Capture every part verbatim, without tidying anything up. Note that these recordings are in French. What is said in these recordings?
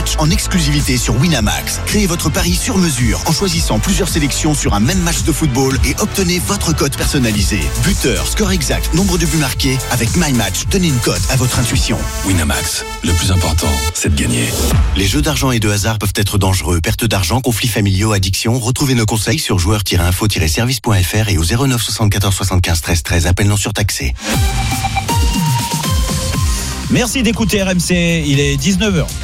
match en exclusivité sur Winamax. Créez votre pari sur mesure en choisissant plusieurs sélections sur un même match de football et obtenez votre cote personnalisée. Buteur, score exact, nombre de buts marqués. Avec My Match, donnez une cote à votre intuition. Winamax, le plus important, c'est de gagner. Les jeux d'argent et de hasard peuvent être dangereux. Perte d'argent, conflits familiaux, addiction. Retrouvez nos conseils sur joueurs tiret info tiret service point f r et au zéro neuf soixante-quatorze soixante-quinze treize treize. Appel non surtaxé. Merci d'écouter R M C, il est dix-neuf heures.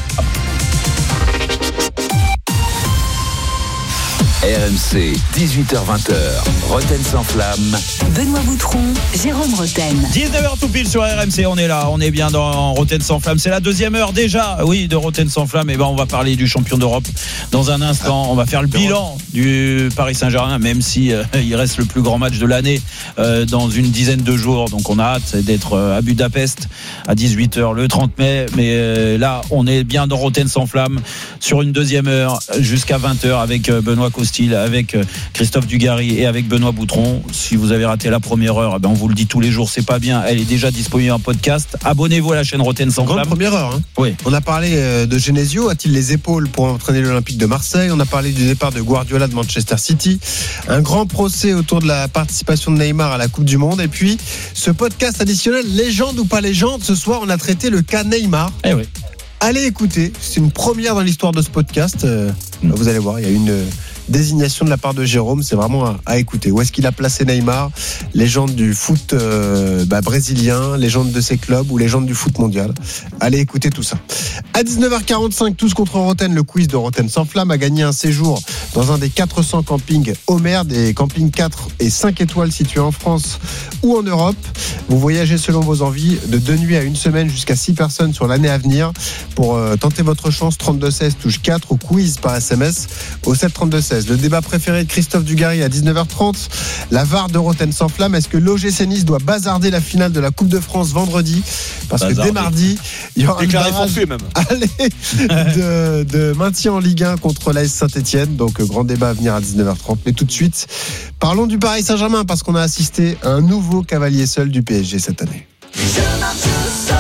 R M C, dix-huit heures vingt, Roten sans flamme. Benoît Boutron, Jérôme Roten. dix-neuf heures tout pile sur R M C, on est là, on est bien dans Roten sans flamme. C'est la deuxième heure déjà, oui, de Roten sans flamme. Et ben on va parler du champion d'Europe dans un instant. On va faire le bilan du Paris Saint-Germain, même si euh, il reste le plus grand match de l'année euh, dans une dizaine de jours. Donc on a hâte d'être à Budapest à dix-huit heures le trente mai. Mais euh, là, on est bien dans Roten sans flamme sur une deuxième heure jusqu'à vingt heures avec euh, Benoît Costil, avec Christophe Dugarry et avec Benoît Boutron. Si vous avez raté la première heure, eh ben on vous le dit tous les jours, c'est pas bien. Elle est déjà disponible en podcast. Abonnez-vous à la chaîne Roten sans flamme. Grande première heure. Hein. Oui. On a parlé de Genesio. A-t-il les épaules pour entraîner l'Olympique de Marseille? On a parlé du départ de Guardiola de Manchester City. Un grand procès autour de la participation de Neymar à la Coupe du Monde. Et puis, ce podcast additionnel, légende ou pas légende, ce soir, on a traité le cas Neymar. Eh oui. Allez écouter. C'est une première dans l'histoire de ce podcast. Euh, mmh. Vous allez voir, il y a une désignation de la part de Jérôme, c'est vraiment à, à écouter. Où est-ce qu'il a placé Neymar, légende du foot euh, bah, brésilien, légende de ses clubs ou légende du foot mondial? Allez écouter tout ça. À dix-neuf heures quarante-cinq, tous contre Roten, le quiz de Roten sans flamme a gagné un séjour dans un des quatre cents campings Homer, des campings quatre et cinq étoiles situés en France ou en Europe. Vous voyagez selon vos envies de deux nuits à une semaine jusqu'à six personnes sur l'année à venir. Pour euh, tenter votre chance, trente-deux seize touche quatre au quiz par S M S au sept trente-deux seize. Le débat préféré de Christophe Dugarry à dix-neuf heures trente, la V A R de Roten sans flamme. Est-ce que l'O G C Nice doit bazarder la finale de la Coupe de France vendredi? Parce bazarder. que dès mardi, il y aura Déclaré un barrage même. Allez, de, de maintien en Ligue un contre l'A S Saint-Etienne. Donc grand débat à venir à dix-neuf heures trente. Mais tout de suite, parlons du Paris Saint-Germain parce qu'on a assisté à un nouveau cavalier seul du P S G cette année. Je marche seul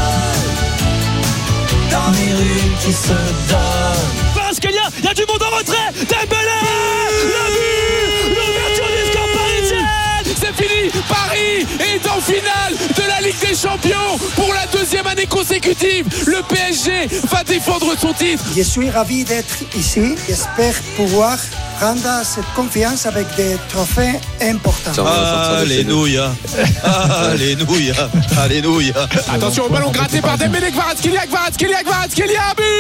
dans les rues qui se donnent. Kvaratskhelia, il y a du monde en retrait. Dembélé, le but, l'ouverture du score parisienne. C'est fini, Paris est en finale de la Ligue des Champions pour la deuxième année consécutive. Le P S G va défendre son titre. Je suis ravi d'être ici. J'espère pouvoir prendre cette confiance avec des trophées importants. Alléluia, alléluia, alléluia. Attention au ballon gratté par Dembélé, Kvaratskhelia, Kvaratskhelia, Kvaratskhelia, but!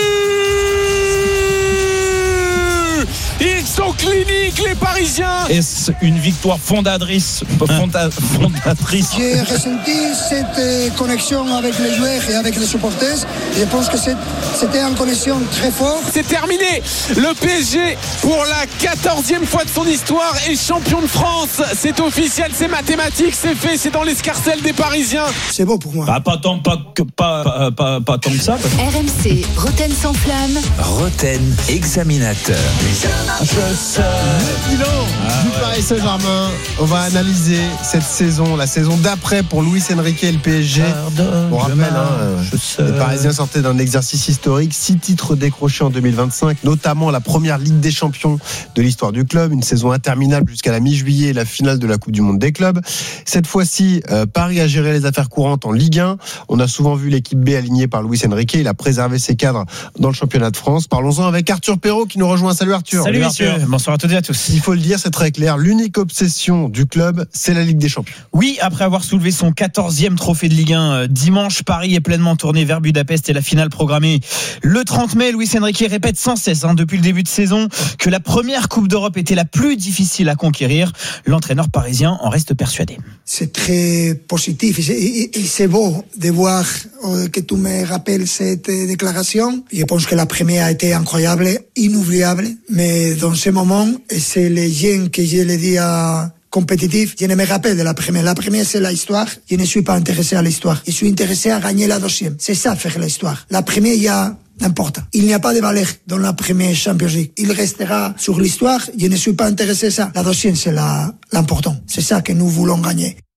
Ils sont cliniques, les Parisiens. Est-ce une victoire fondatrice, fonda, fondatrice J'ai ressenti cette connexion avec les joueurs et avec les supporters. Je pense que c'était une connexion très forte. C'est terminé. Le P S G, pour la quatorzième fois de son histoire, est champion de France. C'est officiel, c'est mathématique, c'est fait, c'est dans l'escarcelle des Parisiens. C'est beau pour moi. Bah, pas, tant, pas, pas, pas, pas, pas tant que ça. Parce... R M C, Roten sans flamme. Roten examinateur. Le bilan ah, du ouais. Paris Saint-Germain. On va analyser cette saison, la saison d'après pour Luis Enrique et le P S G. On rappelle, hein, les Parisiens sortaient d'un exercice historique, six titres décrochés en deux mille vingt-cinq, notamment la première Ligue des Champions de l'histoire du club, une saison interminable jusqu'à la mi-juillet et la finale de la Coupe du Monde des clubs. Cette fois-ci, euh, Paris a géré les affaires courantes en Ligue un. On a souvent vu l'équipe B alignée par Luis Enrique. Il a préservé ses cadres dans le championnat de France. Parlons-en avec Arthur Perrault qui nous rejoint. Salut Arthur. Salut messieurs, bonsoir à toutes et à tous. Il faut le dire, c'est très clair, l'unique obsession du club, c'est la Ligue des Champions. Oui, après avoir soulevé son quatorzième trophée de Ligue un dimanche, Paris est pleinement tourné vers Budapest et la finale programmée le trente mai. Luis Enrique répète sans cesse hein, depuis le début de saison que la première Coupe d'Europe était la plus difficile à conquérir. L'entraîneur parisien en reste persuadé. C'est très positif et c'est, et, et c'est beau de voir euh, que tu me rappelles cette déclaration. Je pense que la première a été incroyable, inoubliable, mais dans ce moment, et c'est les gens que je l'ai dit à compétitif, je ne me rappelle de la première. La première, c'est l'histoire. Je ne suis pas intéressé à l'histoire. Je suis intéressé à gagner la deuxième. C'est ça, faire l'histoire. La première, il y a n'importe. Il n'y a pas de valeur dans la première Champions League. Il restera sur l'histoire. Je ne suis pas intéressé à ça. La deuxième, c'est la, l'important. C'est ça que nous voulons gagner.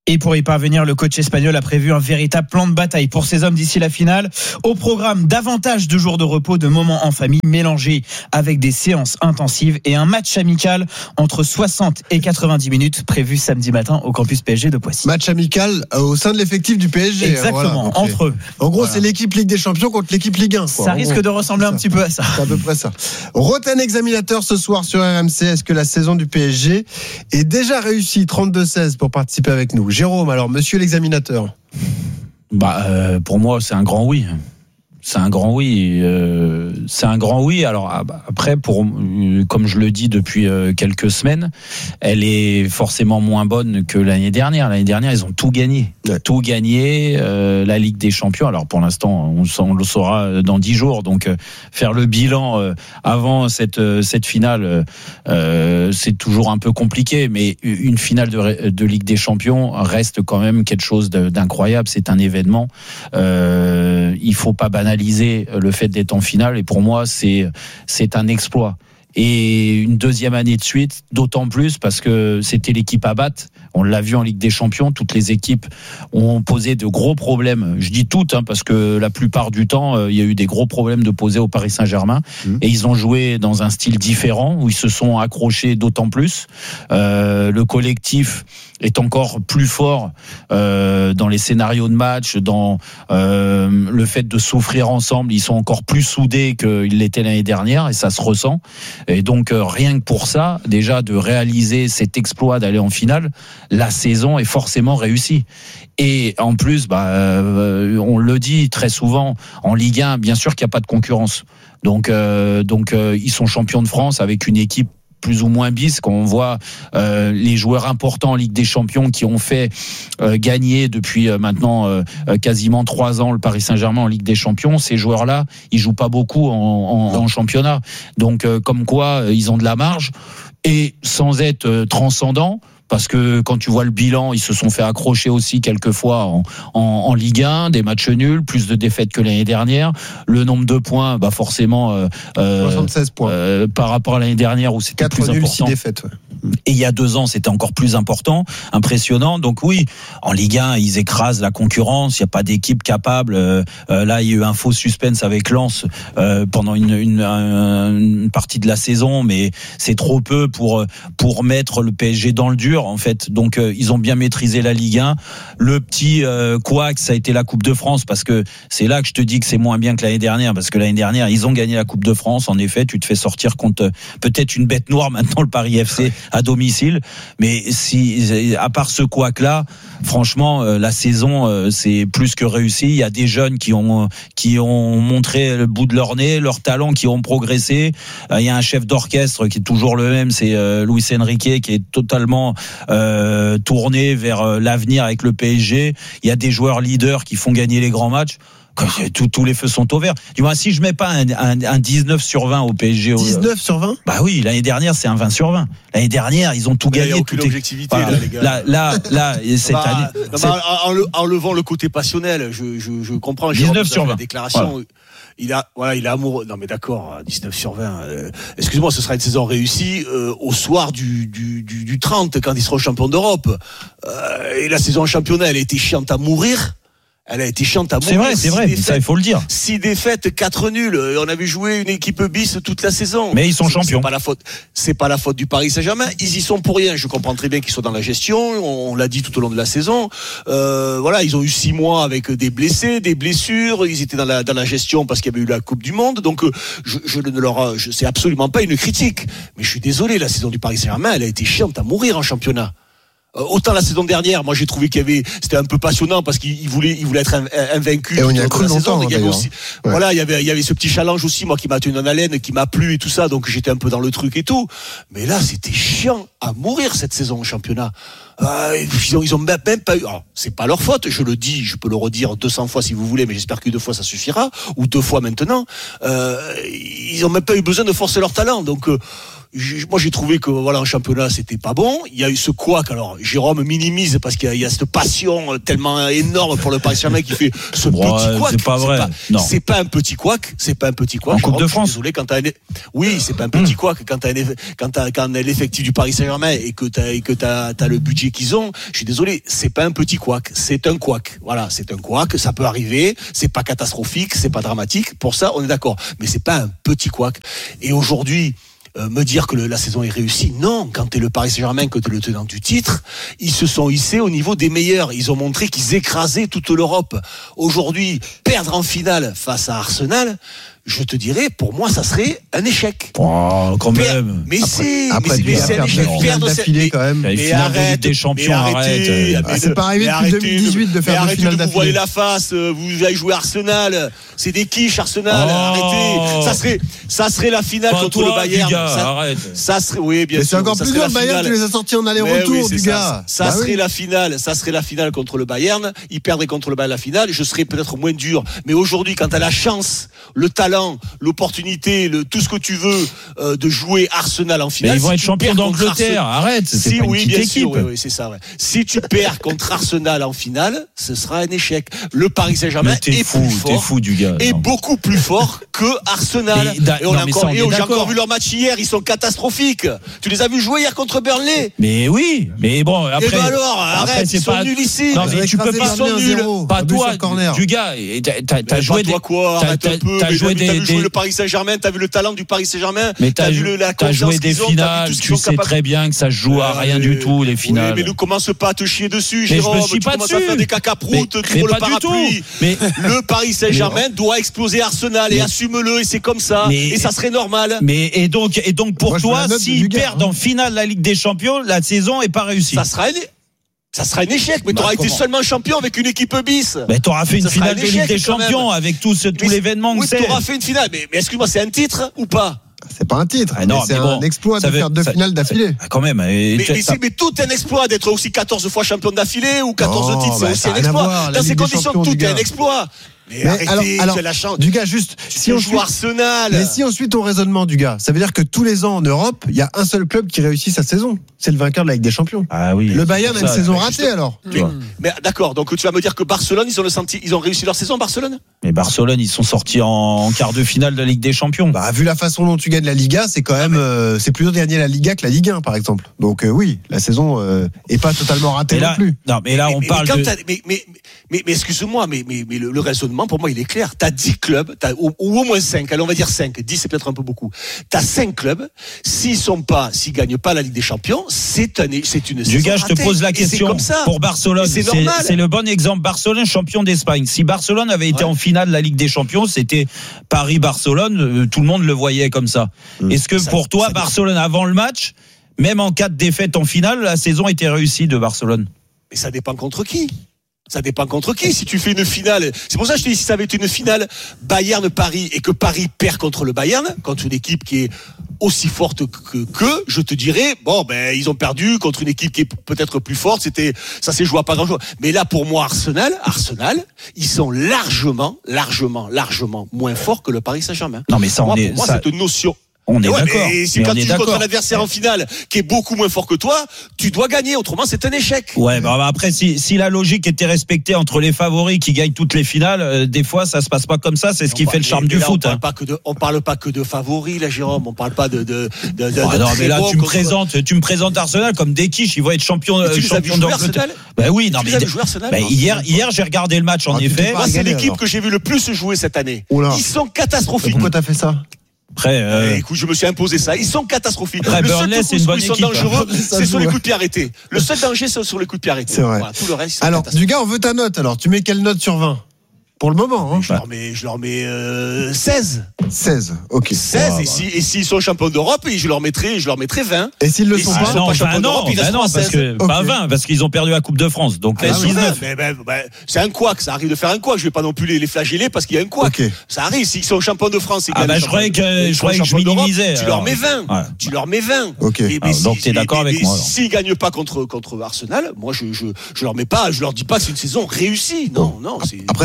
Et pour y parvenir, le coach espagnol a prévu un véritable plan de bataille pour ses hommes d'ici la finale. Au programme, davantage de jours de repos, de moments en famille mélangés avec des séances intensives et un match amical entre soixante et quatre-vingt-dix minutes prévu samedi matin au campus P S G de Poissy. Match amical au sein de l'effectif du P S G. Exactement, voilà, entre eux. En gros, Voilà. c'est l'équipe Ligue des Champions contre l'équipe Ligue un. Quoi. Ça En risque gros, de ressembler un petit peu à ça. C'est à peu près ça. Roten examinateur ce soir sur R M C. Est-ce que la saison du P S G est déjà réussie? Trente-deux seize pour participer avec nous. Jérôme, alors, monsieur l'examinateur. Bah, euh, pour moi, c'est un grand oui. C'est un grand oui. Euh, c'est un grand oui. Alors après, pour euh, comme je le dis depuis euh, quelques semaines, elle est forcément moins bonne que l'année dernière. L'année dernière, ils ont tout gagné, ouais. tout gagné. Euh, la Ligue des Champions. Alors pour l'instant, on, on le saura dans dix jours. Donc euh, faire le bilan euh, avant cette euh, cette finale, euh, c'est toujours un peu compliqué. Mais une finale de, de Ligue des Champions reste quand même quelque chose de, d'incroyable. C'est un événement. Euh, il faut pas banaliser le fait d'être en finale, et pour moi c'est c'est un exploit. Et une deuxième année de suite, d'autant plus parce que c'était l'équipe à battre. On l'a vu en Ligue des Champions, toutes les équipes ont posé de gros problèmes. Je dis toutes, hein, parce que la plupart du temps, euh, il y a eu des gros problèmes de poser au Paris Saint-Germain. Mmh. Et ils ont joué dans un style différent, où ils se sont accrochés d'autant plus. Euh, le collectif est encore plus fort euh, dans les scénarios de match, dans euh, le fait de souffrir ensemble. Ils sont encore plus soudés qu'ils l'étaient l'année dernière, et ça se ressent. Et donc euh, rien que pour ça, déjà de réaliser cet exploit d'aller en finale, la saison est forcément réussie. Et en plus, bah, euh, on le dit très souvent, en Ligue un, bien sûr qu'il n'y a pas de concurrence. Donc, euh, donc euh, ils sont champions de France avec une équipe plus ou moins bis, quand on voit euh, les joueurs importants en Ligue des Champions qui ont fait euh, gagner depuis euh, maintenant euh, quasiment trois ans le Paris Saint-Germain en Ligue des Champions. Ces joueurs-là, ils jouent pas beaucoup en, en, en championnat. Donc, euh, comme quoi, ils ont de la marge, et sans être euh, transcendants. Parce que quand tu vois le bilan, ils se sont fait accrocher aussi quelques fois en, en, en Ligue un, des matchs nuls, plus de défaites que l'année dernière. Le nombre de points, bah forcément, euh, soixante-seize points euh, par rapport à l'année dernière où c'était plus nuls, important. six défaites. Ouais. Et il y a deux ans, c'était encore plus important, impressionnant. Donc oui, en Ligue un, ils écrasent la concurrence. Il n'y a pas d'équipe capable. Euh, là, il y a eu un faux suspense avec Lens euh, pendant une, une, une partie de la saison, mais c'est trop peu pour pour mettre le P S G dans le dur, en fait. Donc euh, ils ont bien maîtrisé la Ligue un. Le petit euh, couac, ça a été la Coupe de France, parce que c'est là que je te dis que c'est moins bien que l'année dernière, parce que l'année dernière, ils ont gagné la Coupe de France. En effet, tu te fais sortir contre euh, peut-être une bête noire maintenant, le Paris F C à domicile, mais si à part ce couac-là, franchement, euh, la saison euh, c'est plus que réussi. Il y a des jeunes qui ont qui ont montré le bout de leur nez, leurs talents, qui ont progressé. Euh, il y a un chef d'orchestre qui est toujours le même, c'est euh, Luis Enrique, qui est totalement euh, tourné vers euh, l'avenir avec le P S G. Il y a des joueurs leaders qui font gagner les grands matchs. Tous, tous les feux sont au vert. Du moins, si je mets pas un, un, un dix-neuf sur vingt au P S G. dix-neuf sur vingt? Bah oui, l'année dernière, c'est un vingt sur vingt. L'année dernière, ils ont tout gagné. Il n'y a aucune tout objectivité, est... là, les gars. Là, là, là cette bah, année. Non, bah, en, le, en levant le côté passionnel, je, je, je comprends. dix-neuf sur vingt. La déclaration. Voilà. Il a, voilà, il est amoureux. Non, mais d'accord, dix-neuf sur vingt. Euh, excuse-moi, ce sera une saison réussie euh, au soir du, du, du, du trente, quand ils seront champions d'Europe. Euh, et la saison en championnat, elle a été chiante à mourir. Elle a été chiante à mourir. C'est vrai, c'est vrai, défaites, ça il faut le dire. Six défaites, quatre nuls. On avait joué une équipe bis toute la saison. Mais ils sont c'est, champions. C'est pas la faute. C'est pas la faute du Paris Saint-Germain. Ils y sont pour rien. Je comprends très bien qu'ils soient dans la gestion. On, on l'a dit tout au long de la saison. Euh, voilà, ils ont eu six mois avec des blessés, des blessures. Ils étaient dans la dans la gestion parce qu'il y avait eu la Coupe du Monde. Donc je, je ne leur, je, c'est absolument pas une critique. Mais je suis désolé, la saison du Paris Saint-Germain, elle a été chiante à mourir en championnat. Autant la saison dernière, moi j'ai trouvé qu'il y avait, c'était un peu passionnant parce qu'il voulait, il voulait être invaincu. Et on y a cru longtemps. Il y avait aussi, ouais. Voilà, il y avait, il y avait ce petit challenge aussi, moi qui m'a tenu en haleine, qui m'a plu et tout ça, donc j'étais un peu dans le truc et tout. Mais là, c'était chiant à mourir cette saison au championnat. Euh, ils ont, ils ont même pas eu. Alors, c'est pas leur faute, je le dis, je peux le redire deux cents fois si vous voulez, mais j'espère que deux fois ça suffira, ou deux fois maintenant. Euh, ils ont même pas eu besoin de forcer leur talent, donc. Euh, j'ai, moi j'ai trouvé que voilà en championnat c'était pas bon. Il y a eu ce couac. Alors Jérôme minimise parce qu'il y a, il y a cette passion tellement énorme pour le Paris Saint-Germain qui fait ce Ouais, petit couac. c'est pas vrai. C'est pas, Non. c'est pas un petit couac. C'est pas un petit couac. En Coupe de France. Désolé quand t'as un... Oui, c'est pas un petit couac quand t'as un... quand t'as quand l'effectif du Paris Saint-Germain et que t'as et que t'as, t'as le budget qu'ils ont. Je suis désolé. C'est pas un petit couac. C'est un couac. Voilà, c'est un couac. Ça peut arriver. C'est pas catastrophique. C'est pas dramatique. Pour ça, on est d'accord. Mais c'est pas un petit couac. Et aujourd'hui. Euh, me dire que le, la saison est réussie, non. Quand t'es le Paris Saint-Germain, que t'es le tenant du titre, ils se sont hissés au niveau des meilleurs. Ils ont montré qu'ils écrasaient toute l'Europe. Aujourd'hui, perdre en finale face à Arsenal, je te dirais, pour moi, ça serait un échec. Oh, quand même. Mais c'est, après, mais c'est, mais c'est un échec. Perdre d'affilée quand même. Mais, mais arrête, des champions, mais arrêtez, arrête. Ah, c'est pas arrivé depuis deux mille dix-huit de faire deux finales d'affilée. Arrêtez de vous voiler d'affilée. la face. Vous allez jouer Arsenal. C'est des quiches, Arsenal. Oh. Arrêtez. Ça serait, ça serait la finale Pas contre toi, le Bayern. du gars, ça, arrête. ça serait, oui, bien Mais sûr. c'est encore ça plus serait dur, la le Bayern, finale. tu les as sortis en Mais aller-retour, oui, c'est du ça. gars. Ça, Bah serait oui. la finale. Ça serait la finale contre le Bayern. Ils perdraient contre le Bayern la finale. Je serais peut-être moins dur. Mais aujourd'hui, quand t'as la chance, le talent, l'opportunité, le, tout ce que tu veux, euh, de jouer Arsenal en finale. Mais ils vont si être tu champions perds contre d'Angleterre. Arsenal- Arrête. C'est Si, pas une oui, petite bien équipe. sûr. Oui, oui, c'est ça, ouais. Si tu perds contre Arsenal en finale, ce sera un échec. Le Paris Saint-Germain Mais t'es est fou, plus t'es fort. fou du gars. Est Non. beaucoup plus fort que Arsenal. Mais da- et on non, a mais encore, ça, on et est j'ai d'accord. encore vu leur match hier. Ils sont catastrophiques. Tu les as vus jouer hier contre Burnley. Mais oui, mais bon, après. Et ben alors, après, arrête, c'est ils sont pas- nuls ici. Non, Ils mais ont tu peux écrasé pas, Burnley sont nuls. un zéro. Pas Un but toi, sur corner. du gars. et T'as, t'as, t'as Mais joué pas des. toi quoi, t'as- arrête t'as- un peu. t'as Mais joué t'as vu- t'as des- vu jouer des- le Paris Saint-Germain, t'as vu le talent du Paris Saint-Germain, Mais t'as, t'as vu jou- le- la t'as joué confiance des qu'ils ont, t'as vu finales, tout ce qu'ils tu sont sais capables- très bien que ça se joue à Ouais, rien mais- du tout, les oui, finales. mais nous commence pas à te chier dessus, Mais je me Jérôme. chie Tu pas commences dessus. à faire des cacaproutes, Mais- tu mais prends le pas du parapluie. tout. Mais- Le Paris Saint-Germain doit exploser Arsenal et Mais- assume-le et c'est comme ça. Mais- Et ça serait normal. Mais et donc et donc pour Moi, je veux toi, la note s'ils du gars, perdent hein. en finale de la Ligue des Champions, la saison est pas réussie. Ça sera un, ça sera un échec, mais Bah, t'auras été comment seulement champion avec une équipe bis. Mais t'auras fait une Ça sera finale un de Ligue échec, des quand même. Champions avec tout ce, tout Mais- l'événement que Oui, c'est. t'auras fait une finale, mais, mais excuse-moi, c'est un titre ou pas? C'est pas un titre, Ah non, mais c'est mais un bon, exploit ça de veut- faire deux ça- finales d'affilée. Ah, quand même. et Mais, t'as- mais c'est mais tout un exploit d'être aussi quatorze fois champion d'affilée ou quatorze Non, titres, bah, c'est aussi ça a un rien à exploit. voir, la Dans ces Ligue des conditions, Champions, tout du est un gars. exploit. Mais, Mais arrêtez, alors, alors, tu as la chance. du gars, juste, Tu si on joue suit, Arsenal. mais si on suit ton raisonnement, du gars, ça veut dire que tous les ans en Europe, il y a un seul club qui réussit sa saison. C'est le vainqueur de la Ligue des Champions. Ah oui. Le Bayern a c'est une ça. saison Mais ratée alors. Mais, mais d'accord, donc tu vas me dire que Barcelone, ils ont le senti, ils ont réussi leur saison, Barcelone. Mais Barcelone, ils sont sortis en, en quart de finale de la Ligue des Champions. Bah, vu la façon dont tu gagnes la Liga, c'est quand même, euh, c'est plus dur de gagner la Liga que la Ligue un, par exemple. Donc euh, oui, la saison euh, est pas totalement ratée Mais là, non plus. non, mais là, on mais, parle mais, quand de. t'as- mais, mais, mais, mais excuse-moi, mais, mais, mais le, le raisonnement, pour moi, il est clair. T'as dix clubs, t'as, ou, ou au moins cinq, allez, on va dire cinq, dix, c'est peut-être un peu beaucoup. T'as cinq clubs, s'ils sont pas, s'ils gagnent pas la Ligue des Champions, c'est un, c'est une Du saison gars, je te ratée. pose la Et c'est question comme ça. pour Barcelone. Et c'est C'est, normal. c'est le bon exemple. Barcelone, champion d'Espagne. Si Barcelone avait été Ouais. en finale de la Ligue des Champions, c'était Paris-Barcelone. euh, Tout le monde le voyait comme ça. Est-ce que Ça- pour toi, ça- Barcelone, avant le match, même en cas de défaite en finale, la saison était réussie de Barcelone? Mais ça dépend contre qui. Ça dépend contre qui. Si tu fais une finale, c'est pour ça que je te dis, si ça avait été une finale Bayern-Paris et que Paris perd contre le Bayern, contre une équipe qui est aussi forte que, que je te dirais, bon, ben, ils ont perdu contre une équipe qui est peut-être plus forte, c'était, ça s'est joué à pas grand chose. Mais là, pour moi, Arsenal, Arsenal, ils sont largement, largement, largement moins forts que le Paris Saint-Germain. Non, mais ça, on Moi, est, pour moi, ça- cette notion. on est Ouais, d'accord. mais si Mais quand on tu est joues contre d'accord. un adversaire en finale qui est beaucoup moins fort que toi, tu dois gagner, autrement c'est un échec. Ouais, bah après, si, si la logique était respectée entre les favoris qui gagnent toutes les finales, euh, des fois, ça se passe pas comme ça. C'est ce qui On fait le parle- charme mais du là, foot. On parle hein. pas que de, on parle pas que de favoris, là, Jérôme. On parle pas de, de, de, de Ah de non, très mais là, bons tu me contre- présentes, tu me présentes Arsenal comme des quiches. Ils vont être champions, Mais euh, tu les as champions vus jouer, d'Angleterre. Arsenal Ben oui, non, Tu mais les as vus jouer, Arsenal ben, hier, hier, j'ai regardé le match en Ah, tu effet. t'es Moi, pas c'est régalé, l'équipe alors. que j'ai vu le plus jouer cette année. Oula. Ils sont Et catastrophiques. pourquoi t'as fait ça? Après, euh, Eh, écoute, je me suis imposé ça. Ils sont catastrophiques. Après, le seul Burnley, truc c'est une où bonne ils sont équipe, dangereux, hein. Ça c'est joue, sur les ouais. coups de pied arrêtés. Le seul danger, c'est sur les coups de pied arrêtés. C'est vrai. Voilà, tout le reste, c'est Alors, catastrophique. du gars, on veut ta note. Alors, tu mets quelle note sur vingt? Pour le moment, hein. Je leur mets, je leur mets euh, seize. seize. Ok. seize. Ouais, et, bah. si, et s'ils sont champions d'Europe, je leur mettrai, je leur mettrai vingt. Et s'ils le Et sont si- pas? Ah, non, pas champion ben d'Europe, non, il ben restera non, parce que Ok. pas vingt, parce qu'ils ont perdu la Coupe de France. Donc Ah, laisse oui, dix-neuf. ben, ben, ben, c'est un couac, ça arrive de faire un couac. Je vais pas non plus les, les flageller parce qu'il y a un couac. Ok. Ça arrive, s'ils sont champions de France. et Ah gagnent bah le je croyais championnat- que ils je sont croyais que je champions d'Europe, minimisais. Tu leur alors. mets vingt. Ouais. Tu leur mets vingt. Ok. Et, Ah, donc t'es d'accord avec moi, alors. S'ils gagnent pas contre, contre Arsenal, moi je, je, je leur mets pas, je leur dis pas que c'est une saison réussie. Non, non. c'est- Après, c'est vrai que ça fait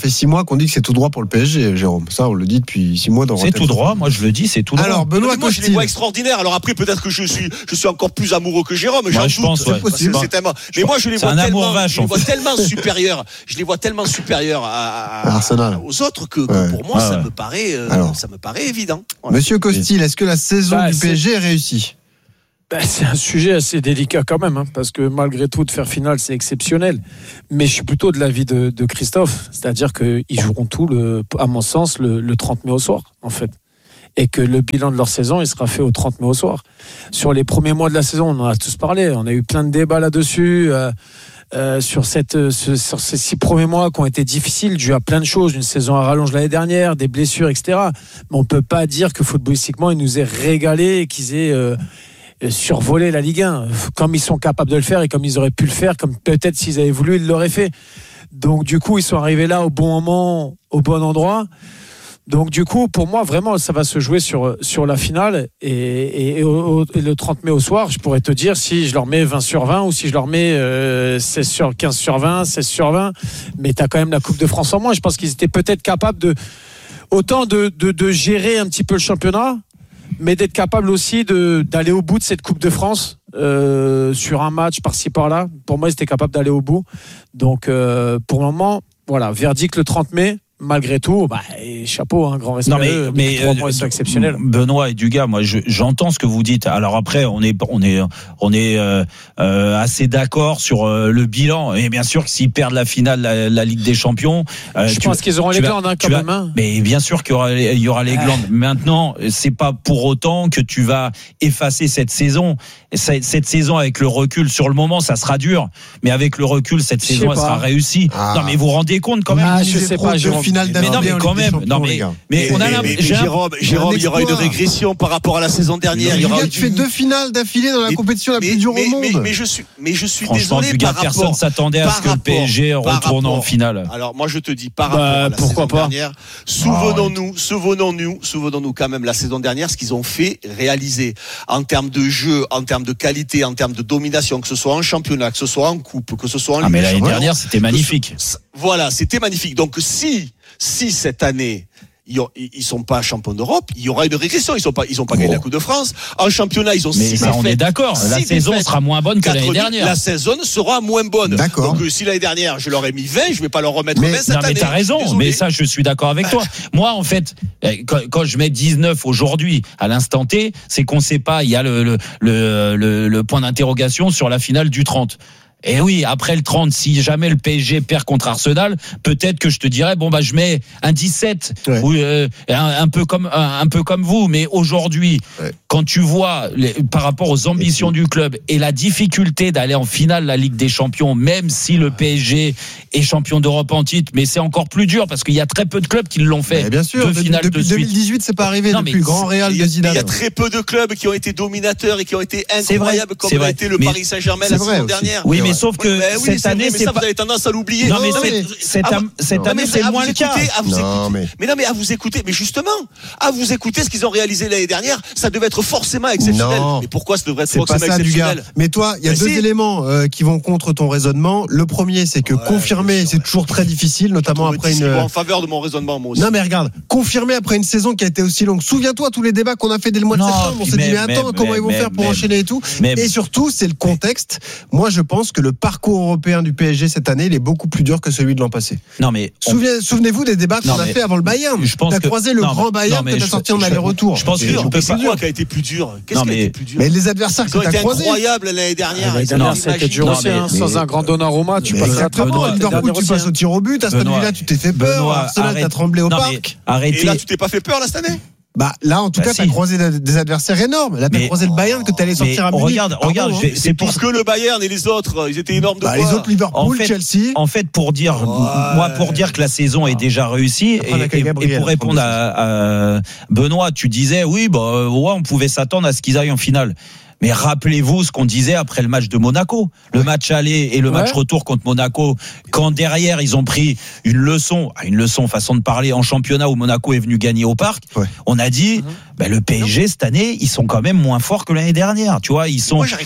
fait six mois qu'on dit que c'est tout droit pour le P S G, Jérôme. Ça, on le dit depuis six mois dans C'est tout droit, moi je le dis, c'est tout droit. Alors, Benoît moi, je les Costil. vois extraordinaires. Alors après, peut-être que je suis, je suis encore plus amoureux que Jérôme. J'en Moi, je doute. pense, ouais. C'est possible. C'est tellement. Mais moi, je les C'est vois un amour tellement, vache, je les en vois fait. tellement supérieurs. Je les vois tellement supérieurs à, à- Arsenal. aux autres que, que Ouais. pour moi, Ah ça ouais. me paraît, euh, Alors. ça me paraît évident. Voilà. Monsieur Costil, est-ce que la saison Bah, du c'est- P S G est réussie? Ben, c'est un sujet assez délicat quand même, hein, parce que malgré tout, de faire finale, c'est exceptionnel. Mais je suis plutôt de l'avis de, de Christophe, c'est-à-dire qu'ils joueront tout, le, à mon sens, le, le trente mai au soir, en fait. Et que le bilan de leur saison, il sera fait au trente mai au soir. Sur les premiers mois de la saison, on en a tous parlé, on a eu plein de débats là-dessus. Euh, Euh, sur, cette, euh, ce, sur ces six premiers mois qui ont été difficiles, dû à plein de choses, une saison à rallonge l'année dernière, des blessures, et cetera. Mais on peut pas dire que footballistiquement, ils nous aient régalé et qu'ils aient euh, survolé la Ligue un, comme ils sont capables de le faire et comme ils auraient pu le faire, comme peut-être s'ils avaient voulu, ils l'auraient fait. Donc du coup, ils sont arrivés là au bon moment, au bon endroit. Donc du coup, pour moi, vraiment, ça va se jouer sur, sur la finale. Et, et, et, au, et le trente mai au soir, je pourrais te dire si je leur mets vingt sur vingt ou si je leur mets euh, seize sur, quinze sur vingt, seize sur vingt. Mais tu as quand même la Coupe de France en moins. Je pense qu'ils étaient peut-être capables de autant de, de, de gérer un petit peu le championnat, mais d'être capables aussi de, d'aller au bout de cette Coupe de France euh, sur un match par-ci par-là. Pour moi, ils étaient capables d'aller au bout. Donc euh, pour le moment, voilà, verdict le trente mai. Malgré tout, bah, et chapeau, un hein, grand respect. Non mais, eux, mais trois mois, ils sont exceptionnels. Benoît et Dugas, moi je, j'entends ce que vous dites. Alors après, on est on est on est euh, euh, assez d'accord sur euh, le bilan. Et bien sûr que s'ils perdent la finale, la, la Ligue des Champions, euh, je tu, pense qu'ils auront les glandes hein, quand vas, même. Hein. Mais bien sûr qu'il y aura il y aura les glandes. Maintenant, c'est pas pour autant que tu vas effacer cette saison. Cette, cette saison avec le recul, sur le moment, ça sera dur. Mais avec le recul, cette saison, elle sera réussie. Ah. Non mais vous vous rendez compte quand même. Ah, je sais pas. Deux finales mais non mais quand même. Non mais mais on a mais, mais Jérôme, Jérôme, il y aura une régression par rapport à la saison dernière. Il y aura tu fais deux finales d'affilée dans la mais, compétition la mais, plus dure mais, au monde. Mais, mais je suis, mais je suis franchement, désolé. du gars, par personne rapport, s'attendait à ce que le P S G retourne en finale. Alors moi, je te dis par bah, rapport à la pourquoi saison pas. dernière. Souvenons-nous, souvenons-nous, souvenons-nous quand même la saison dernière, ce qu'ils ont fait, réaliser en termes de jeu, en termes de qualité, en termes de domination, que ce soit en championnat, que ce soit en coupe, que ce soit en ah Ligue mais des l'année Champions. dernière, c'était magnifique. Ce, voilà, c'était magnifique. Donc si, si cette année ils sont pas champions d'Europe, il y aura une régression. Ils sont pas, ils ont pas gagné la Coupe de France. En championnat, ils ont mais six ça, défaites. on est d'accord. La saison défaites, sera moins bonne que l'année dernière. La saison sera moins bonne. D'accord. Donc si l'année dernière, je leur ai mis vingt, je vais pas leur remettre mais, vingt cette non, année. Mais t'as raison. Désolé. Mais ça, je suis d'accord avec toi. Moi, en fait, quand, quand je mets dix-neuf aujourd'hui à l'instant T, c'est qu'on sait pas. Il y a le le le, le, le point d'interrogation sur la finale du trente. Et oui, après le trente, si jamais le P S G perd contre Arsenal, peut-être que je te dirais bon bah je mets un dix-sept ouais. ou euh, un, un peu comme un, un peu comme vous, mais aujourd'hui, ouais. quand tu vois les, par rapport aux ambitions du club et la difficulté d'aller en finale de la Ligue des Champions, même si le P S G est champion d'Europe en titre, mais c'est encore plus dur parce qu'il y a très peu de clubs qui l'ont fait. Mais bien sûr, deux finales depuis de deux mille dix-huit, c'est pas arrivé. Non, depuis le Grand Real de Zidane. Il y a très peu de clubs qui ont été dominateurs et qui ont été incroyables comme l'a été le mais Paris Saint-Germain la saison dernière. Oui, mais sauf que oui, oui, cette année, vrai, c'est ça, pas... vous avez tendance à l'oublier. Non, mais non, mais cette, à, cette année, c'est moins le cas. À vous non, écouter. Mais... mais non, mais à vous écouter. Mais justement, à vous écouter, ce qu'ils ont réalisé l'année dernière, ça devait être forcément exceptionnel. Non. Mais pourquoi ça devrait être c'est forcément pas ça, exceptionnel? Du gars. Mais toi, il y a mais deux si. éléments euh, qui vont contre ton raisonnement. Le premier, c'est que ouais, confirmer, sûr, c'est ouais. toujours très difficile, notamment après une. En faveur de mon raisonnement, moi aussi. Non, mais regarde, confirmer après une saison qui a été aussi longue. Souviens-toi tous les débats qu'on a fait dès le mois de non, septembre. On s'est dit mais attends, mais, comment mais, ils vont mais, faire pour mais, enchaîner et tout. Mais, et surtout, c'est le contexte. Moi, je pense que le parcours européen du P S G cette année, il est beaucoup plus dur que celui de l'an passé. Non mais on... Souvenez, souvenez-vous des débats qu'on non, a fait avant le Bayern. Je pense t'as que... croisé le non, grand Bayern que t'as sorti en aller-retour. Je pense que on peut pas dire qui a été plus dur. Qu'est-ce qui a été plus dur? Mais les adversaires que t'as croisés. Incroyable l'année dernière. L'année dernière, c'était dur aussi. Sans un grand Donnarumma, tu passes à travers. Liverpool, tu passes au tir au but. Aston Villa, tu t'es fait peur. Arsenal, t'as tremblé au parc. Et là, tu t'es pas fait peur là cette année? Bah là en tout bah cas si. T'as croisé des adversaires énormes. Là t'as mais, croisé le Bayern que t'allais sortir à Munich. Regarde, regarde, c'est, c'est pour que le Bayern et les autres, ils étaient énormes de bah, quoi. Les autres Liverpool, en fait, Chelsea. En fait, pour dire, ouais. moi pour dire que la saison est déjà réussie et, et, et pour répondre à, à Benoît, tu disais oui, bah ouais, on pouvait s'attendre à ce qu'ils aillent en finale. Mais rappelez-vous ce qu'on disait après le match de Monaco, le ouais. match aller et le ouais. match retour contre Monaco, quand derrière ils ont pris une leçon, une leçon façon de parler en championnat où Monaco est venu gagner au parc. Ouais. On a dit, mm-hmm. bah, le P S G cette année, ils sont quand même moins forts que l'année dernière. Tu vois, ils sont. Moi, j'arrive pas.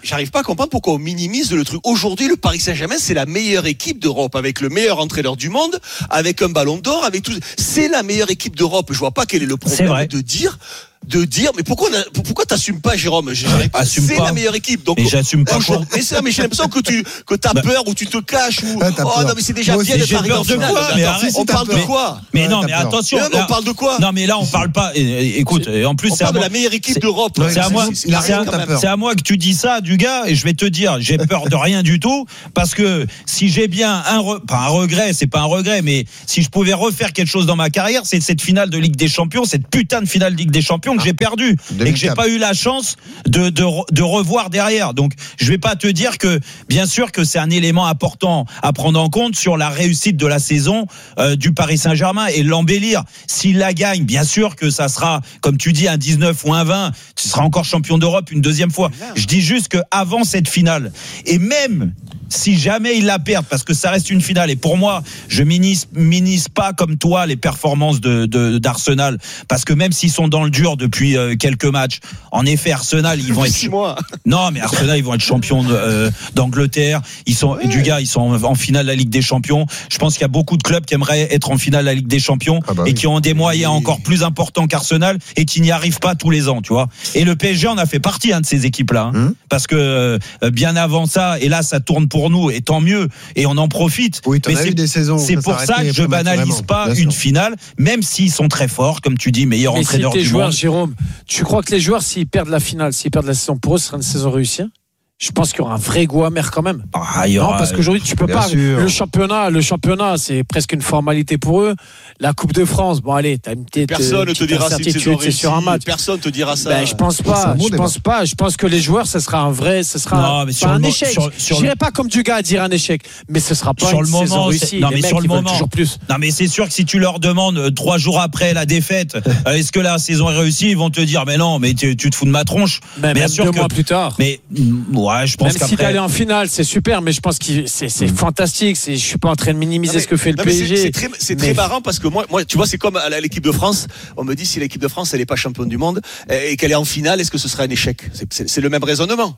j'arrive pas à comprendre pourquoi on minimise le truc. Aujourd'hui, le Paris Saint-Germain, c'est la meilleure équipe d'Europe, avec le meilleur entraîneur du monde, avec un ballon d'or, avec tout. C'est la meilleure équipe d'Europe. Je vois pas quel est le problème de dire. de dire mais pourquoi pourquoi t'assumes pas, Jérôme? Pas, c'est pas. La meilleure équipe, donc et j'assume pas. Mais ça, mais j'ai l'impression que tu que t'as bah, peur ou tu te caches ou ah, oh non mais c'est déjà bien d'être arrivé en finale. Mais arrête, on parle de quoi? Mais non, mais attention. Là, on parle de quoi? Non mais là on parle pas. Écoute, en plus c'est de la meilleure équipe d'Europe. C'est à moi. C'est à moi que tu dis ça, du gars, et je vais te dire, j'ai peur de rien du tout, parce que si j'ai bien un pas un regret, c'est pas un regret, mais si je pouvais refaire quelque chose dans ma carrière, c'est cette finale de Ligue des Champions, cette putain de finale de Ligue des Champions que j'ai perdue. Et que j'ai pas eu la chance de, de, de revoir derrière. Donc, je vais pas te dire que, bien sûr que c'est un élément important à prendre en compte sur la réussite de la saison euh, du Paris Saint-Germain et l'embellir. S'il la gagne, bien sûr que ça sera, comme tu dis, un dix-neuf ou un vingt, tu seras encore champion d'Europe une deuxième fois. Je dis juste que avant cette finale, et même si jamais ils la perdent, parce que ça reste une finale, et pour moi, je minimise, minimise pas comme toi les performances de, de, d'Arsenal, parce que même s'ils sont dans le dur depuis euh, quelques matchs, en effet, Arsenal, ils vont être six mois. Non, mais Arsenal, ils vont être champions de, euh, d'Angleterre. Ils sont, ouais. du gars, ils sont en finale de la Ligue des Champions. Je pense qu'il y a beaucoup de clubs qui aimeraient être en finale de la Ligue des Champions ah bah et oui. qui ont des moyens oui. encore plus importants qu'Arsenal et qui n'y arrivent pas tous les ans, tu vois. Et le P S G en a fait partie, hein, de ces équipes-là, hein, hum. parce que euh, bien avant ça, et là, ça tourne pour nous, et tant mieux, et on en profite. Oui, mais c'est, eu des saisons c'est pour ça que je banalise pas une sûr. finale, même s'ils sont très forts, comme tu dis, meilleur mais entraîneur si du joueurs, monde. Jérôme, tu crois que les joueurs, s'ils perdent la finale, s'ils perdent la saison, pour eux, ce sera une saison réussie? Je pense qu'il y aura un vrai goût amer quand même. Ah, il y aura, non, parce qu'aujourd'hui, tu peux pas. Sûr. Le championnat, le championnat, c'est presque une formalité pour eux. La Coupe de France, bon, allez, t'as une petite. Personne ne te dira si c'est réussi, sur un match. Personne te dira ça. Ben, je pense pas. Je pense pas. Je pense que les joueurs, ce sera un vrai, ce sera non, mais pas sur un le échec. Sur, sur J'irai le... pas comme du gars à dire un échec, mais ce sera pas sur une le moment, saison réussie. Non, les mais mecs, sur le ils moment. toujours plus. Non, mais c'est sûr que si tu leur demandes trois jours après la défaite, euh, est-ce que la saison est réussie, ils vont te dire, mais non, mais tu, tu te fous de ma tronche. Mais bien sûr deux que. Mois plus tard. Mais ouais, je pense qu'après. Aller en finale, c'est super, mais je pense que c'est, c'est mmh. fantastique. C'est, je suis pas en train de minimiser mais, ce que fait le non, P S G. C'est, c'est très, c'est mais... très marrant parce que moi, moi, tu vois, c'est comme à l'équipe de France. On me dit si l'équipe de France elle est pas championne du monde et qu'elle est en finale, est-ce que ce serait un échec? C'est, c'est, c'est le même raisonnement.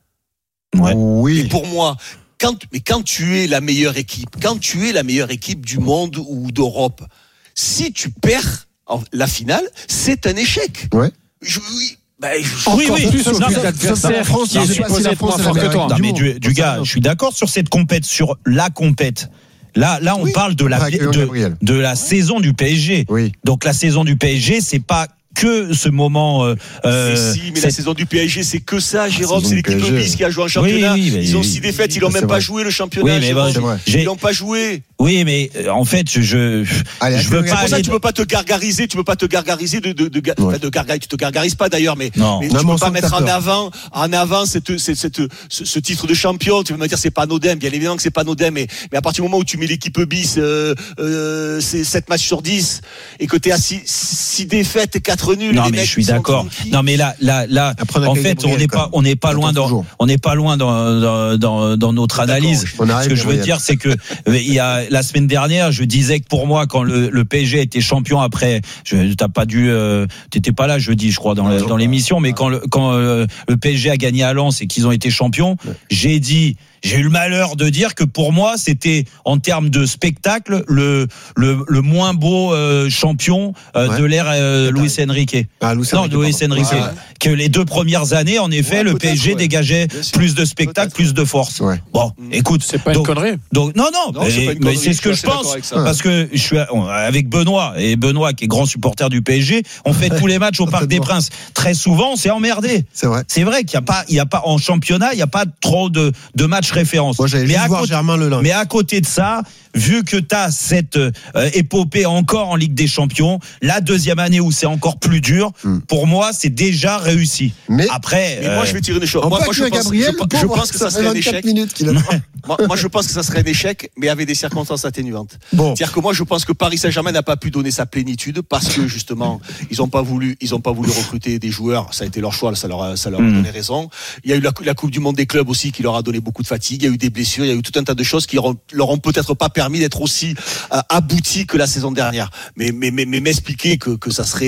Ouais. Oui. Et pour moi, quand, mais quand tu es la meilleure équipe, quand tu es la meilleure équipe du monde ou d'Europe, si tu perds la finale, c'est un échec. Ouais. Je, oui. Bah, oui, oui, plus au plus l'adversaire qui est supposé être moins fort que toi. Non, mais du, du gars, je suis d'accord sur cette compète, sur la compète. Là, là, on oui. parle de la, de, de la saison du P S G. Oui. Donc, la saison du P S G, c'est pas que ce moment. Euh, euh, si, mais cette... la saison du P S G, c'est que ça, Jérôme. C'est l'équipe de Nice qui a joué en championnat. Oui, oui, ils ont six défaites, ils n'ont même vrai. pas joué le championnat. Oui, mais bon, ils n'ont pas joué. Oui, mais euh, en fait, je Allez, je veux pas. Pour ça, tu peux pas te gargariser, tu peux pas te gargariser de de de, de, ouais. de gargariser. Tu te gargarises pas d'ailleurs, mais, non. mais non, tu peux pas mettre en avant, en avant cette cette, cette ce, ce titre de champion. Tu peux me dire c'est pas anodin, bien évidemment que c'est pas anodin, mais mais à partir du moment où tu mets l'équipe bis, euh, euh, c'est sept matchs sur dix et que t'es à six défaites et quatre nuls. Non, mais je suis d'accord. Non, mais là là là, en fait, on n'est pas on n'est pas loin dans on n'est pas loin dans dans dans notre analyse. Ce que je veux dire, c'est que il y a la semaine dernière, je disais que pour moi, quand le, le P S G était champion après, je t'as pas dû, euh, t'étais pas là jeudi, je crois, dans, la, dans l'émission, mais quand le, quand euh, le P S G a gagné à Lens et qu'ils ont été champions, j'ai dit. J'ai eu le malheur de dire que pour moi, c'était en termes de spectacle le le, le moins beau euh, champion euh, ouais. de l'ère euh, Luis Enrique. Ah, Luis non, Enrique, Luis Enrique. Ouais. Que les deux premières années, en effet, ouais, le P S G ouais. dégageait plus de spectacle, plus de force. Ouais. Bon, écoute, c'est pas donc, une connerie. Donc non, non, non mais, c'est, mais c'est ce que je pense, parce que je suis avec Benoît et Benoît qui est grand supporter du P S G. On fait tous les matchs au Parc des Princes. Très souvent, on s'est emmerdé. C'est vrai. C'est vrai qu'il y a pas, il y a pas en championnat, il y a pas trop de de matchs référence. Moi, j'allais mais, à voir côté, Germain Lelin. mais à côté de ça, vu que tu as cette euh, épopée encore en Ligue des Champions, la deuxième année où c'est encore plus dur, mm. pour moi, c'est déjà réussi. Mais après, mais euh, moi, je vais tirer des choses. Moi, moi, je, pense, Gabriel, je, je pense que ça, ça serait un échec. moi, moi, je pense que ça serait un échec, mais avec des circonstances atténuantes. Bon. C'est-à-dire que moi, je pense que Paris Saint-Germain n'a pas pu donner sa plénitude parce que justement, ils n'ont pas voulu, ils ont pas voulu recruter des joueurs. Ça a été leur choix, ça leur a, ça leur a mm. donné raison. Il y a eu la, la Coupe du Monde des clubs aussi qui leur a donné beaucoup de fatigue. Il y a eu des blessures, il y a eu tout un tas de choses qui leur, leur ont peut-être pas permis d'être aussi euh, aboutis que la saison dernière. Mais mais mais, mais m'expliquer que que ça serait euh, si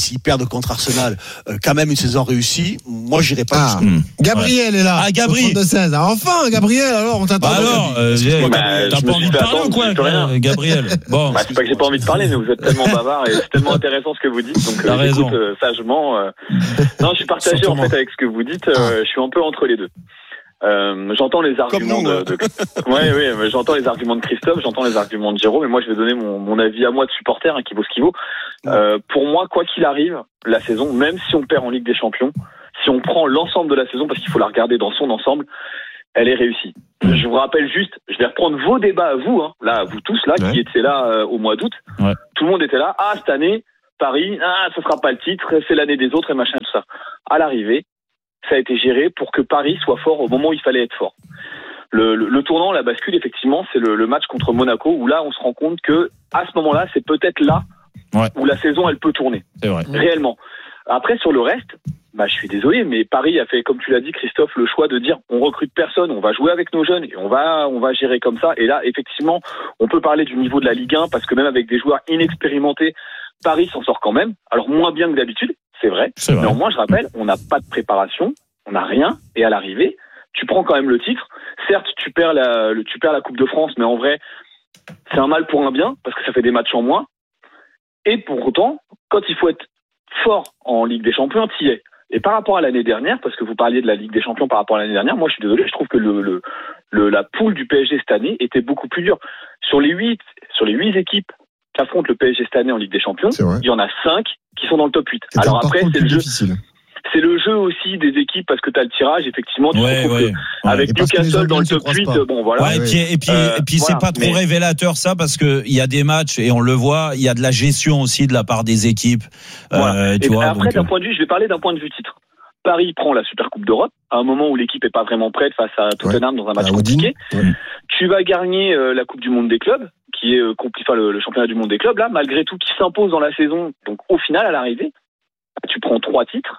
s'ils perdent contre Arsenal, euh, quand même une saison réussie, moi j'irai pas ah, jusqu'au bout. Gabriel ouais. est là. Ah, Gabriel. trente-deux Enfin, Gabriel, alors on t'attend. Bah alors, euh, bah, t'as pas envie de parler ou quoi, Gabriel? Bon. Bah, c'est pas que j'ai pas envie de parler, mais vous êtes tellement bavard et c'est tellement intéressant ce que vous dites, donc euh, j'écoute euh, sagement. Euh... Non, je suis partagé en fait avec ce que vous dites. Euh, ah. Je suis un peu entre les deux. Euh, j'entends les arguments nous, de, de... ouais, ouais, j'entends les arguments de Christophe, j'entends les arguments de Jérôme, mais moi je vais donner mon, mon avis à moi de supporter, hein, qui vaut ce qu'il vaut. Euh, pour moi, quoi qu'il arrive, la saison, même si on perd en Ligue des Champions, si on prend l'ensemble de la saison, parce qu'il faut la regarder dans son ensemble, elle est réussie. Je vous rappelle juste, je vais reprendre vos débats à vous, hein, là, vous tous là, ouais. qui étiez là euh, au mois d'août. Ouais. Tout le monde était là. Ah, cette année, Paris, ah, ce sera pas le titre, c'est l'année des autres et machin, tout ça. À l'arrivée, ça a été géré pour que Paris soit fort au moment où il fallait être fort. Le, le, le tournant, la bascule, effectivement, c'est le, le match contre Monaco, où là, on se rend compte que à ce moment-là, c'est peut-être là ouais. où la saison, elle peut tourner. C'est vrai. Réellement. Après, sur le reste, bah, je suis désolé, mais Paris a fait, comme tu l'as dit, Christophe, le choix de dire, on recrute personne, on va jouer avec nos jeunes et on va, on va gérer comme ça. Et là, effectivement, on peut parler du niveau de la Ligue un, parce que même avec des joueurs inexpérimentés, Paris s'en sort quand même. Alors, moins bien que d'habitude. C'est vrai. C'est vrai. Néanmoins, je rappelle, on n'a pas de préparation, on n'a rien, et à l'arrivée, tu prends quand même le titre. Certes, tu perds la, le, tu perds la Coupe de France, mais en vrai, c'est un mal pour un bien, parce que ça fait des matchs en moins. Et pour autant, quand il faut être fort en Ligue des Champions, tu y es. Et par rapport à l'année dernière, parce que vous parliez de la Ligue des Champions par rapport à l'année dernière, moi je suis désolé, je trouve que le, le, le, la poule du P S G cette année était beaucoup plus dure. Sur les huit, sur les huit équipes qui affrontent le P S G cette année en Ligue des Champions, il y en a cinq qui sont dans le top huit. C'est Alors après, c'est le jeu. Difficile. C'est le jeu aussi des équipes parce que tu as le tirage, effectivement, tu ouais, te ouais, que ouais. avec Newcastle dans le top huit, pas. bon voilà. Ouais, et puis, et puis, euh, et puis voilà, c'est pas trop mais... révélateur ça parce que il y a des matchs et on le voit, il y a de la gestion aussi de la part des équipes. Voilà. Euh, tu et vois, après, donc... d'un point de vue, je vais parler d'un point de vue titre. Paris prend la Super Coupe d'Europe à un moment où l'équipe est pas vraiment prête face à Tottenham ouais. dans un match compliqué. Ouais. Tu vas gagner euh, la Coupe du Monde des clubs, qui est euh, compli- enfin, le, le championnat du monde des clubs là, malgré tout, qui s'impose dans la saison. Donc au final, à l'arrivée, tu prends trois titres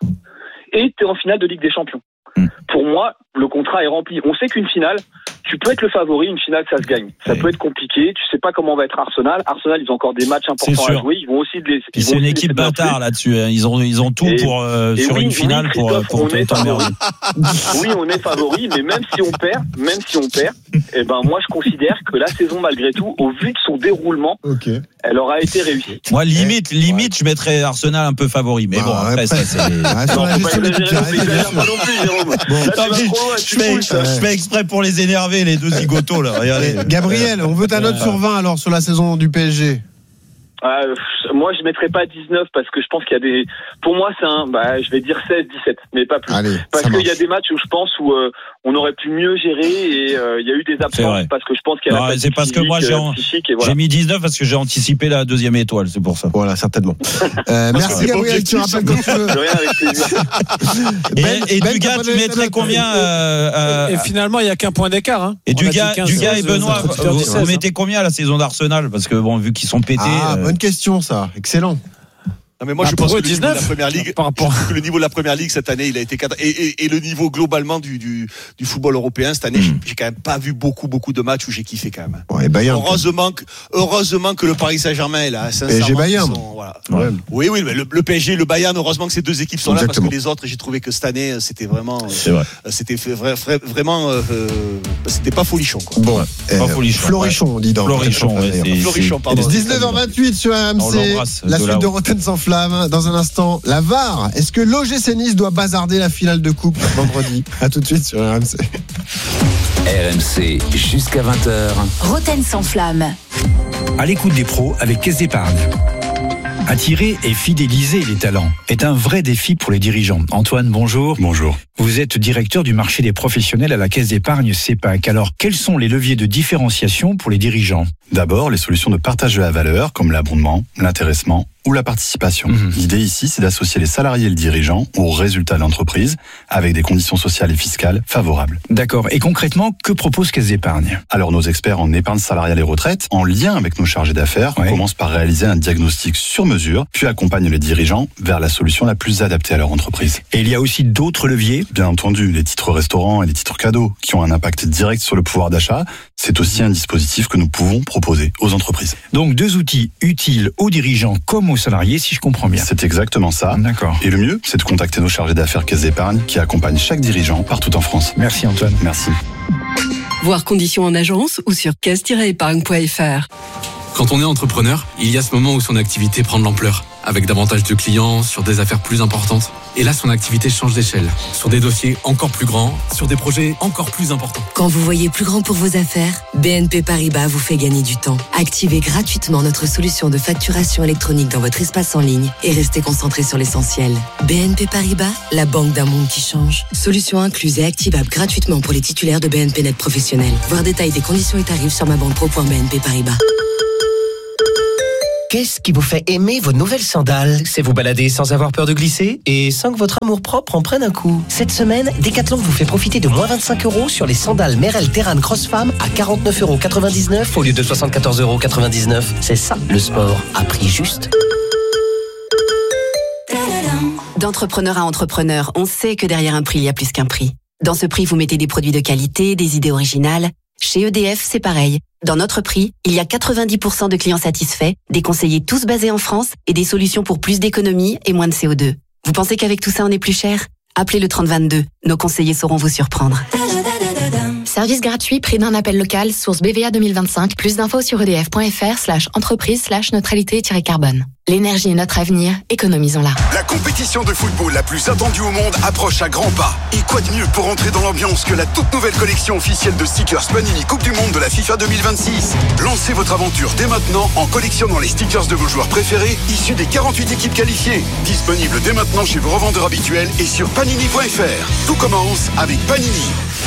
et tu es en finale de Ligue des Champions. Mmh. Pour moi, le contrat est rempli. On sait qu'une finale, tu peux être le favori, une finale, ça se gagne. Ça oui. peut être compliqué. Tu sais pas comment va être Arsenal. Arsenal, ils ont encore des matchs importants à jouer. Ils vont aussi les. Ils c'est une équipe bâtard là-dessus. Ils ont, ils ont tout et, pour euh, sur oui, une finale oui, pour pour t'emmerder. Oui, on est favori, mais même si on perd, même si on perd, eh ben moi je considère que la saison, malgré tout, au vu de son déroulement, okay. elle aura été réussie. Moi, limite, limite, ouais. je mettrais Arsenal un peu favori. Mais bah, bon, après, après ça c'est. Non, faut pas exagérer non plus, Jérôme. Je fais, je fais exprès pour les énerver, les deux zigotos là. Regardez. Gabriel, on veut ta note sur vingt alors sur la saison du P S G. Euh, moi, je mettrais pas dix-neuf parce que je pense qu'il y a des. Pour moi, c'est un. Bah, je vais dire seize, dix-sept, mais pas plus. Allez, parce qu'il y a des matchs où je pense où euh, on aurait pu mieux gérer et euh, il y a eu des absences parce que je pense qu'il y a. Non, la c'est parce que moi j'ai, en... voilà. j'ai mis dix-neuf parce que j'ai anticipé la deuxième étoile, c'est pour ça. Voilà, certainement. Euh, merci Gabriel, tu rappelles quand tu veux. De rien, avec plaisir. Et, ben, et ben, Dugas, tu mettrais combien euh, euh, Et finalement, il y a qu'un point d'écart. Hein. Et Dugas, Dugas et Benoît, vous, vous mettez combien à la saison d'Arsenal? Parce que bon, vu qu'ils sont pétés. Ah, bonne question ça. Excellent. Non mais moi bah je pense que le niveau de la première ligue, par rapport... que le niveau de la première ligue cette année, il a été et, et, et le niveau globalement du, du, du football européen cette année, mmh. j'ai quand même pas vu beaucoup beaucoup de matchs où j'ai kiffé quand même. Ouais, Bayern, heureusement que heureusement que le Paris Saint-Germain est là. P S G Bayern. Sont, voilà. ouais. Oui oui, mais le, le P S G, le Bayern, heureusement que ces deux équipes sont Exactement. là parce que les autres, j'ai trouvé que cette année c'était vraiment, C'est vrai. c'était vrai, vrai, vraiment, euh, c'était pas folichon quoi. Bon, euh, pas folichon. Florichon, on dit dans. Florichon, ouais, c'est, Florichon, pardon. dix-neuf heures vingt-huit sur R M C. La suite de Rotten sans flamme dans un instant. La V A R, est-ce que l'O G C Nice doit bazarder la finale de coupe vendredi? À tout de suite sur R M C. R M C jusqu'à vingt heures. Rotten sans flamme. À l'écoute des pros avec Caisse d'Épargne. Attirer et fidéliser les talents est un vrai défi pour les dirigeants. Antoine, bonjour. Bonjour. Vous êtes directeur du marché des professionnels à la Caisse d'Épargne CEPAC. Alors, quels sont les leviers de différenciation pour les dirigeants? D'abord, les solutions de partage de la valeur, comme l'abondement, l'intéressement ou la participation. Mmh. L'idée ici, c'est d'associer les salariés et le dirigeant aux résultats de l'entreprise avec des conditions sociales et fiscales favorables. D'accord. Et concrètement, que propose Caisse d'Épargne? Alors, nos experts en épargne salariale et retraite, en lien avec nos chargés d'affaires, ouais. commencent par réaliser un diagnostic sur mesure, puis accompagnent les dirigeants vers la solution la plus adaptée à leur entreprise. Et il y a aussi d'autres leviers? Bien entendu, les titres restaurants et les titres cadeaux qui ont un impact direct sur le pouvoir d'achat. C'est aussi un dispositif que nous pouvons proposer aux entreprises. Donc deux outils utiles aux dirigeants comme aux salariés, si je comprends bien. C'est exactement ça. D'accord. Et le mieux, c'est de contacter nos chargés d'affaires Caisse d'Épargne qui accompagnent chaque dirigeant partout en France. Merci Antoine. Merci. Voir conditions en agence ou sur caisse tiret épargne point f r. Quand on est entrepreneur, il y a ce moment où son activité prend de l'ampleur, avec davantage de clients, sur des affaires plus importantes. Et là, son activité change d'échelle, sur des dossiers encore plus grands, sur des projets encore plus importants. Quand vous voyez plus grand pour vos affaires, B N P Paribas vous fait gagner du temps. Activez gratuitement notre solution de facturation électronique dans votre espace en ligne et restez concentré sur l'essentiel. B N P Paribas, la banque d'un monde qui change. Solution incluse et activable gratuitement pour les titulaires de B N P Net professionnels. Voir détail des conditions et tarifs sur ma banque pro point b n p paribas. Qu'est-ce qui vous fait aimer vos nouvelles sandales? C'est vous balader sans avoir peur de glisser et sans que votre amour-propre en prenne un coup. Cette semaine, Decathlon vous fait profiter de moins vingt-cinq euros sur les sandales Merrell Terran Cross Femme à quarante-neuf euros quatre-vingt-dix-neuf au lieu de soixante-quatorze euros quatre-vingt-dix-neuf. C'est ça, le sport, à prix juste. D'entrepreneur à entrepreneur, on sait que derrière un prix, il y a plus qu'un prix. Dans ce prix, vous mettez des produits de qualité, des idées originales. Chez E D F, c'est pareil. Dans notre prix, il y a quatre-vingt-dix pour cent de clients satisfaits, des conseillers tous basés en France et des solutions pour plus d'économie et moins de C O deux. Vous pensez qu'avec tout ça, on est plus cher? Appelez le trente vingt-deux. Nos conseillers sauront vous surprendre. Service gratuit, prix d'un appel local, source B V A deux mille vingt-cinq. Plus d'infos sur edf.fr slash entreprise slash neutralité-carbone. L'énergie est notre avenir, économisons-la. La compétition de football la plus attendue au monde approche à grands pas. Et quoi de mieux pour entrer dans l'ambiance que la toute nouvelle collection officielle de stickers Panini Coupe du Monde de la FIFA deux mille vingt-six. Lancez votre aventure dès maintenant en collectionnant les stickers de vos joueurs préférés issus des quarante-huit équipes qualifiées. Disponible dès maintenant chez vos revendeurs habituels et sur panini point f r. Tout commence avec Panini.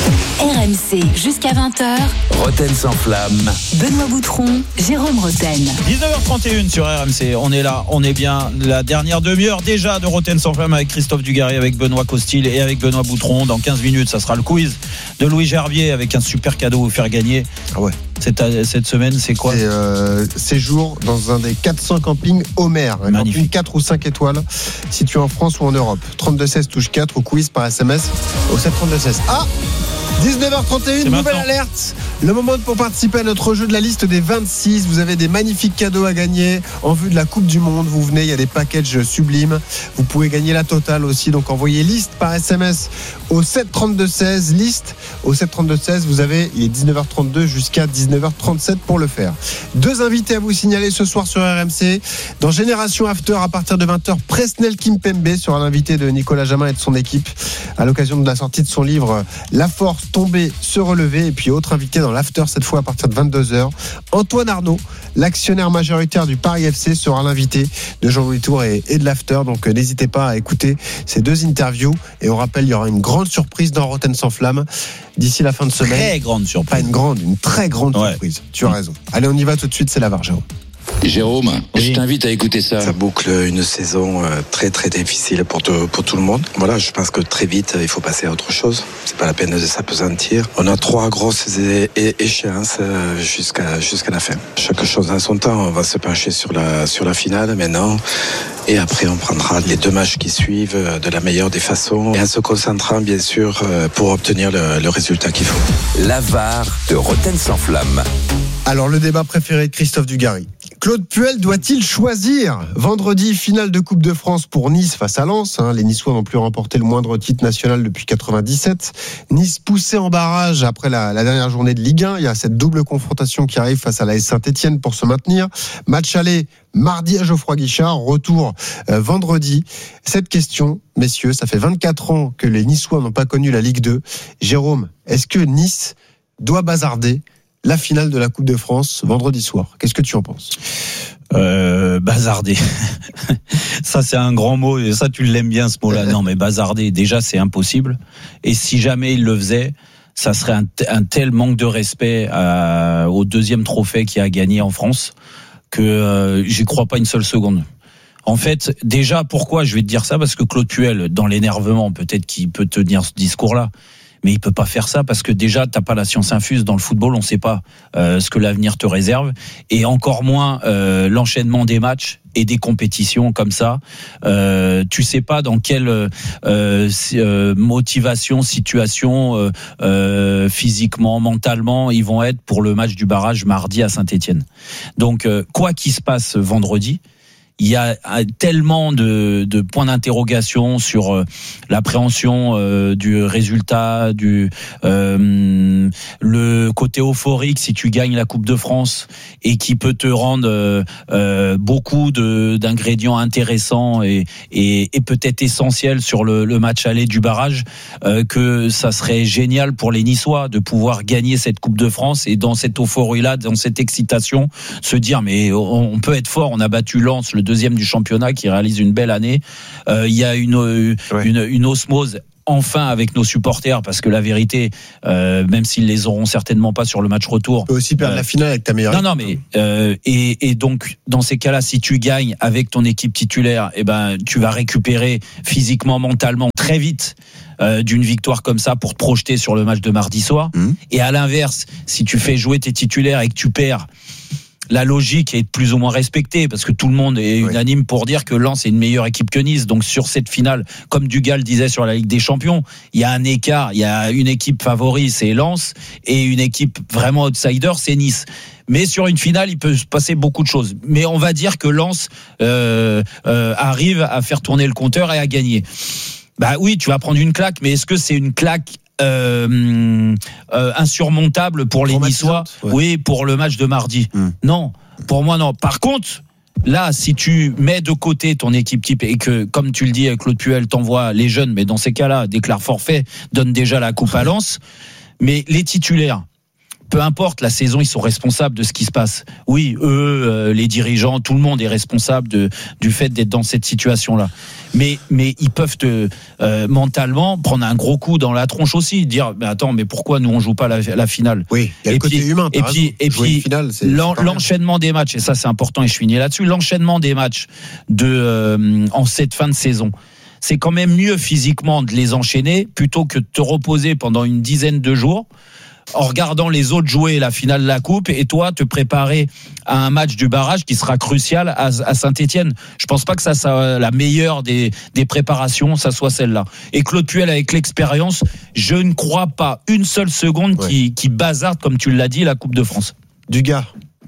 R M C jusqu'à vingt heures. Roten sans flamme. Benoît Boutron, Jérôme Roten. dix-neuf heures trente et une sur R M C. On est là, on est bien. La dernière demi-heure déjà de Roten sans flamme avec Christophe Dugarry, avec Benoît Costil et avec Benoît Boutron. Dans quinze minutes, ça sera le quiz de Louis Gerbier avec un super cadeau à vous faire gagner. Ah ouais. Cette, cette semaine, c'est quoi? C'est euh, séjour dans un des quatre cents campings Homer. Un camping quatre ou cinq étoiles situé en France ou en Europe. trente-deux seize touche quatre au quiz par S M S au sept trente-deux seize. Ah, dix-neuf heures trente et une, nouvelle alerte. Le moment pour participer à notre jeu de la liste des vingt-six. Vous avez des magnifiques cadeaux à gagner en vue de la Coupe du Monde. Vous venez, il y a des packages sublimes. Vous pouvez gagner la totale aussi. Donc envoyez liste par S M S au sept trente-deux seize. Liste au sept trente-deux seize. Vous avez, il est dix-neuf heures trente-deux jusqu'à dix-neuf heures trente-sept pour le faire. Deux invités à vous signaler ce soir sur R M C. Dans Génération After, à partir de vingt heures, Presnel Kimpembe sera l'invité de Nicolas Jamin et de son équipe à l'occasion de la sortie de son livre La Force, tomber, se relever. Et puis autre invité dans l'After, cette fois à partir de vingt-deux heures, Antoine Arnaud, l'actionnaire majoritaire du Paris F C, sera l'invité de Jean-Louis Tour et, et de l'After. Donc euh, n'hésitez pas à écouter ces deux interviews. Et on rappelle, il y aura une grande surprise dans Roten sans flamme d'ici la fin de semaine. Très grande surprise. Pas une grande, une très grande ouais. surprise. Tu as mmh. raison. Allez, on y va tout de suite, c'est la V A R, Jérôme. Jérôme, oui. je t'invite à écouter ça. Ça boucle une saison très très difficile pour tout, pour tout le monde. Voilà, je pense que très vite, il faut passer à autre chose. C'est pas la peine de s'apesantir. On a trois grosses é- é- échéances jusqu'à, jusqu'à la fin. Chaque chose en son temps, on va se pencher sur la, sur la finale maintenant. Et après, on prendra les deux matchs qui suivent de la meilleure des façons et en se concentrant, bien sûr, pour obtenir le, le résultat qu'il faut. La V A R de Roten sans flamme. Alors, le débat préféré de Christophe Dugarry. Claude Puel doit-il choisir? Vendredi, finale de Coupe de France pour Nice face à Lens. Les Niçois n'ont plus remporté le moindre titre national depuis quatre-vingt-dix-sept. Nice poussé en barrage après la, la dernière journée de Ligue un. Il y a cette double confrontation qui arrive face à l'A S Saint-Etienne pour se maintenir. Match aller mardi à Geoffroy Guichard. Retour euh, vendredi. Cette question, messieurs, ça fait vingt-quatre ans que les Niçois n'ont pas connu la Ligue deux. Jérôme, est-ce que Nice doit bazarder la finale de la Coupe de France vendredi soir? Qu'est-ce que tu en penses? Euh, bazarder. Ça, c'est un grand mot. Et ça, tu l'aimes bien, ce mot-là. Non, mais bazarder, déjà, c'est impossible. Et si jamais il le faisait, ça serait un, t- un tel manque de respect à, au deuxième trophée qu'il a gagné en France que euh, j'y crois pas une seule seconde. En fait, déjà, pourquoi je vais te dire ça? Parce que Claude Puel, dans l'énervement, peut-être qu'il peut tenir ce discours-là. Mais il peut pas faire ça parce que déjà t'as pas la science infuse dans le football, on sait pas euh, ce que l'avenir te réserve et encore moins euh, l'enchaînement des matchs et des compétitions comme ça, euh, tu sais pas dans quelle euh, euh, motivation, situation euh, euh, physiquement, mentalement ils vont être pour le match du barrage mardi à Saint-Étienne. Donc euh, quoi qu'il se passe vendredi, il y a tellement de, de points d'interrogation sur euh, l'appréhension euh, du résultat, du euh, le côté euphorique si tu gagnes la Coupe de France et qui peut te rendre euh, euh, beaucoup de, d'ingrédients intéressants et, et, et peut-être essentiels sur le, le match aller du barrage, euh, que ça serait génial pour les Niçois de pouvoir gagner cette Coupe de France et dans cette euphorie-là, dans cette excitation, se dire mais on, on peut être fort, on a battu Lens, le deuxième du championnat qui réalise une belle année. Euh, il y a une, une, ouais. une, une osmose enfin avec nos supporters parce que la vérité, euh, même s'ils les auront certainement pas sur le match retour, tu peux aussi perdre euh, la finale avec ta meilleure non non mais euh, et, et donc dans ces cas-là, si tu gagnes avec ton équipe titulaire, eh ben tu vas récupérer physiquement, mentalement très vite euh, d'une victoire comme ça pour te projeter sur le match de mardi soir. Mmh. Et à l'inverse, si tu fais jouer tes titulaires et que tu perds, la logique est plus ou moins respectée parce que tout le monde est oui. unanime pour dire que Lens est une meilleure équipe que Nice. Donc sur cette finale, comme Dugal disait sur la Ligue des Champions, il y a un écart, il y a une équipe favori, c'est Lens, et une équipe vraiment outsider, c'est Nice. Mais sur une finale, il peut se passer beaucoup de choses. Mais on va dire que Lens euh, euh, arrive à faire tourner le compteur et à gagner. Bah oui, tu vas prendre une claque, mais est-ce que c'est une claque Euh, euh, insurmontable pour les Niçois, ouais. Oui, pour le match de mardi. Mmh. Non, pour moi non. Par contre, là, si tu mets de côté ton équipe type et que, comme tu le dis, Claude Puel t'envoie les jeunes, mais dans ces cas-là, déclare forfait, donne déjà la coupe à Lens, mais les titulaires, peu importe la saison, ils sont responsables de ce qui se passe. Oui, eux, euh, les dirigeants, tout le monde est responsable de, du fait d'être dans cette situation-là. Mais, mais ils peuvent te, euh, mentalement prendre un gros coup dans la tronche aussi, dire mais attends, mais pourquoi nous on joue pas la, la finale? Oui, il y a et le côté puis, humain. Et puis, et puis finale, c'est, l'en, c'est l'enchaînement des matchs, et ça c'est important et je finis là-dessus. L'enchaînement des matchs de euh, en cette fin de saison, c'est quand même mieux physiquement de les enchaîner plutôt que de te reposer pendant une dizaine de jours en regardant les autres jouer la finale de la Coupe et toi te préparer à un match du barrage qui sera crucial à, à Saint-Étienne. Je pense pas que ça soit la meilleure des, des préparations, ça soit celle-là. Et Claude Puel avec l'expérience, je ne crois pas une seule seconde ouais. qui, qui bazarde, comme tu l'as dit, la Coupe de France. Dugas.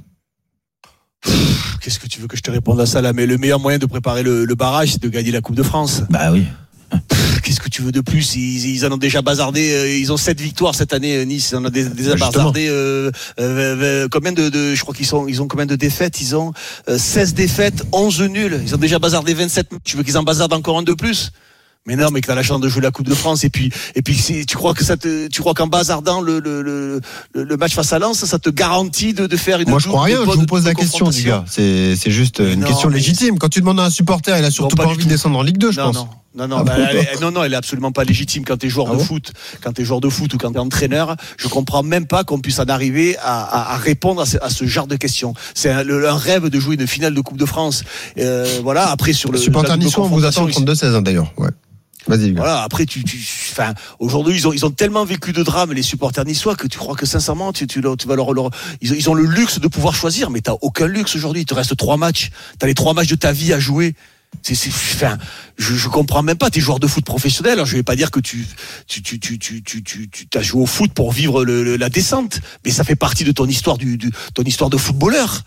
Qu'est-ce que tu veux que je te réponde à ça là? Mais le meilleur moyen de préparer le, le barrage, c'est de gagner la Coupe de France. Bah oui. Qu'est-ce que tu veux de plus? Ils, ils en ont déjà bazardé. Ils ont sept victoires cette année. Nice, ils en ont déjà bazardé. Euh, euh, euh, combien de, de, je crois qu'ils sont, ils ont combien de défaites? Ils ont euh, seize défaites, onze nuls. Ils ont déjà bazardé vingt-sept. Tu veux qu'ils en bazardent encore un de plus? Mais non, mais que t'as la chance de jouer la Coupe de France et puis et puis si, tu crois que ça te, tu crois qu'en bazardant le le le, le match face à Lens, ça te garantit de, de faire une. Moi je crois rien. Je vous pose la question, du gars. C'est c'est juste une non, question légitime. Quand tu demandes à un supporter, il a surtout non, pas, pas envie de descendre en Ligue deux, je non, pense. Non. Non, non, ah, bah, elle est, non, non, elle est absolument pas légitime quand t'es joueur ah de bon foot, quand t'es joueur de foot ou quand t'es entraîneur. Je comprends même pas qu'on puisse en arriver à, à, à répondre à ce, à ce genre de questions. C'est un, le, un rêve de jouer une finale de Coupe de France. Euh, voilà. Après sur le. Supporter niçois, on vous attend trente-deux seize hein, d'ailleurs. Ouais. Vas-y. Voilà. Après, tu, tu, enfin, aujourd'hui, ils ont, ils ont tellement vécu de drames les supporters niçois que tu crois que sincèrement, tu, tu, tu vas leur, leur ils, ils ont le luxe de pouvoir choisir, mais t'as aucun luxe aujourd'hui. Il te reste trois matchs. T'as les trois matchs de ta vie à jouer. C'est, c'est, enfin, je, je comprends même pas. T'es joueur de foot professionnel. Alors je vais pas dire que tu, tu, tu, tu, tu, tu, tu, tu t'as joué au foot pour vivre le, le, la descente, mais ça fait partie de ton histoire du, du ton histoire de footballeur.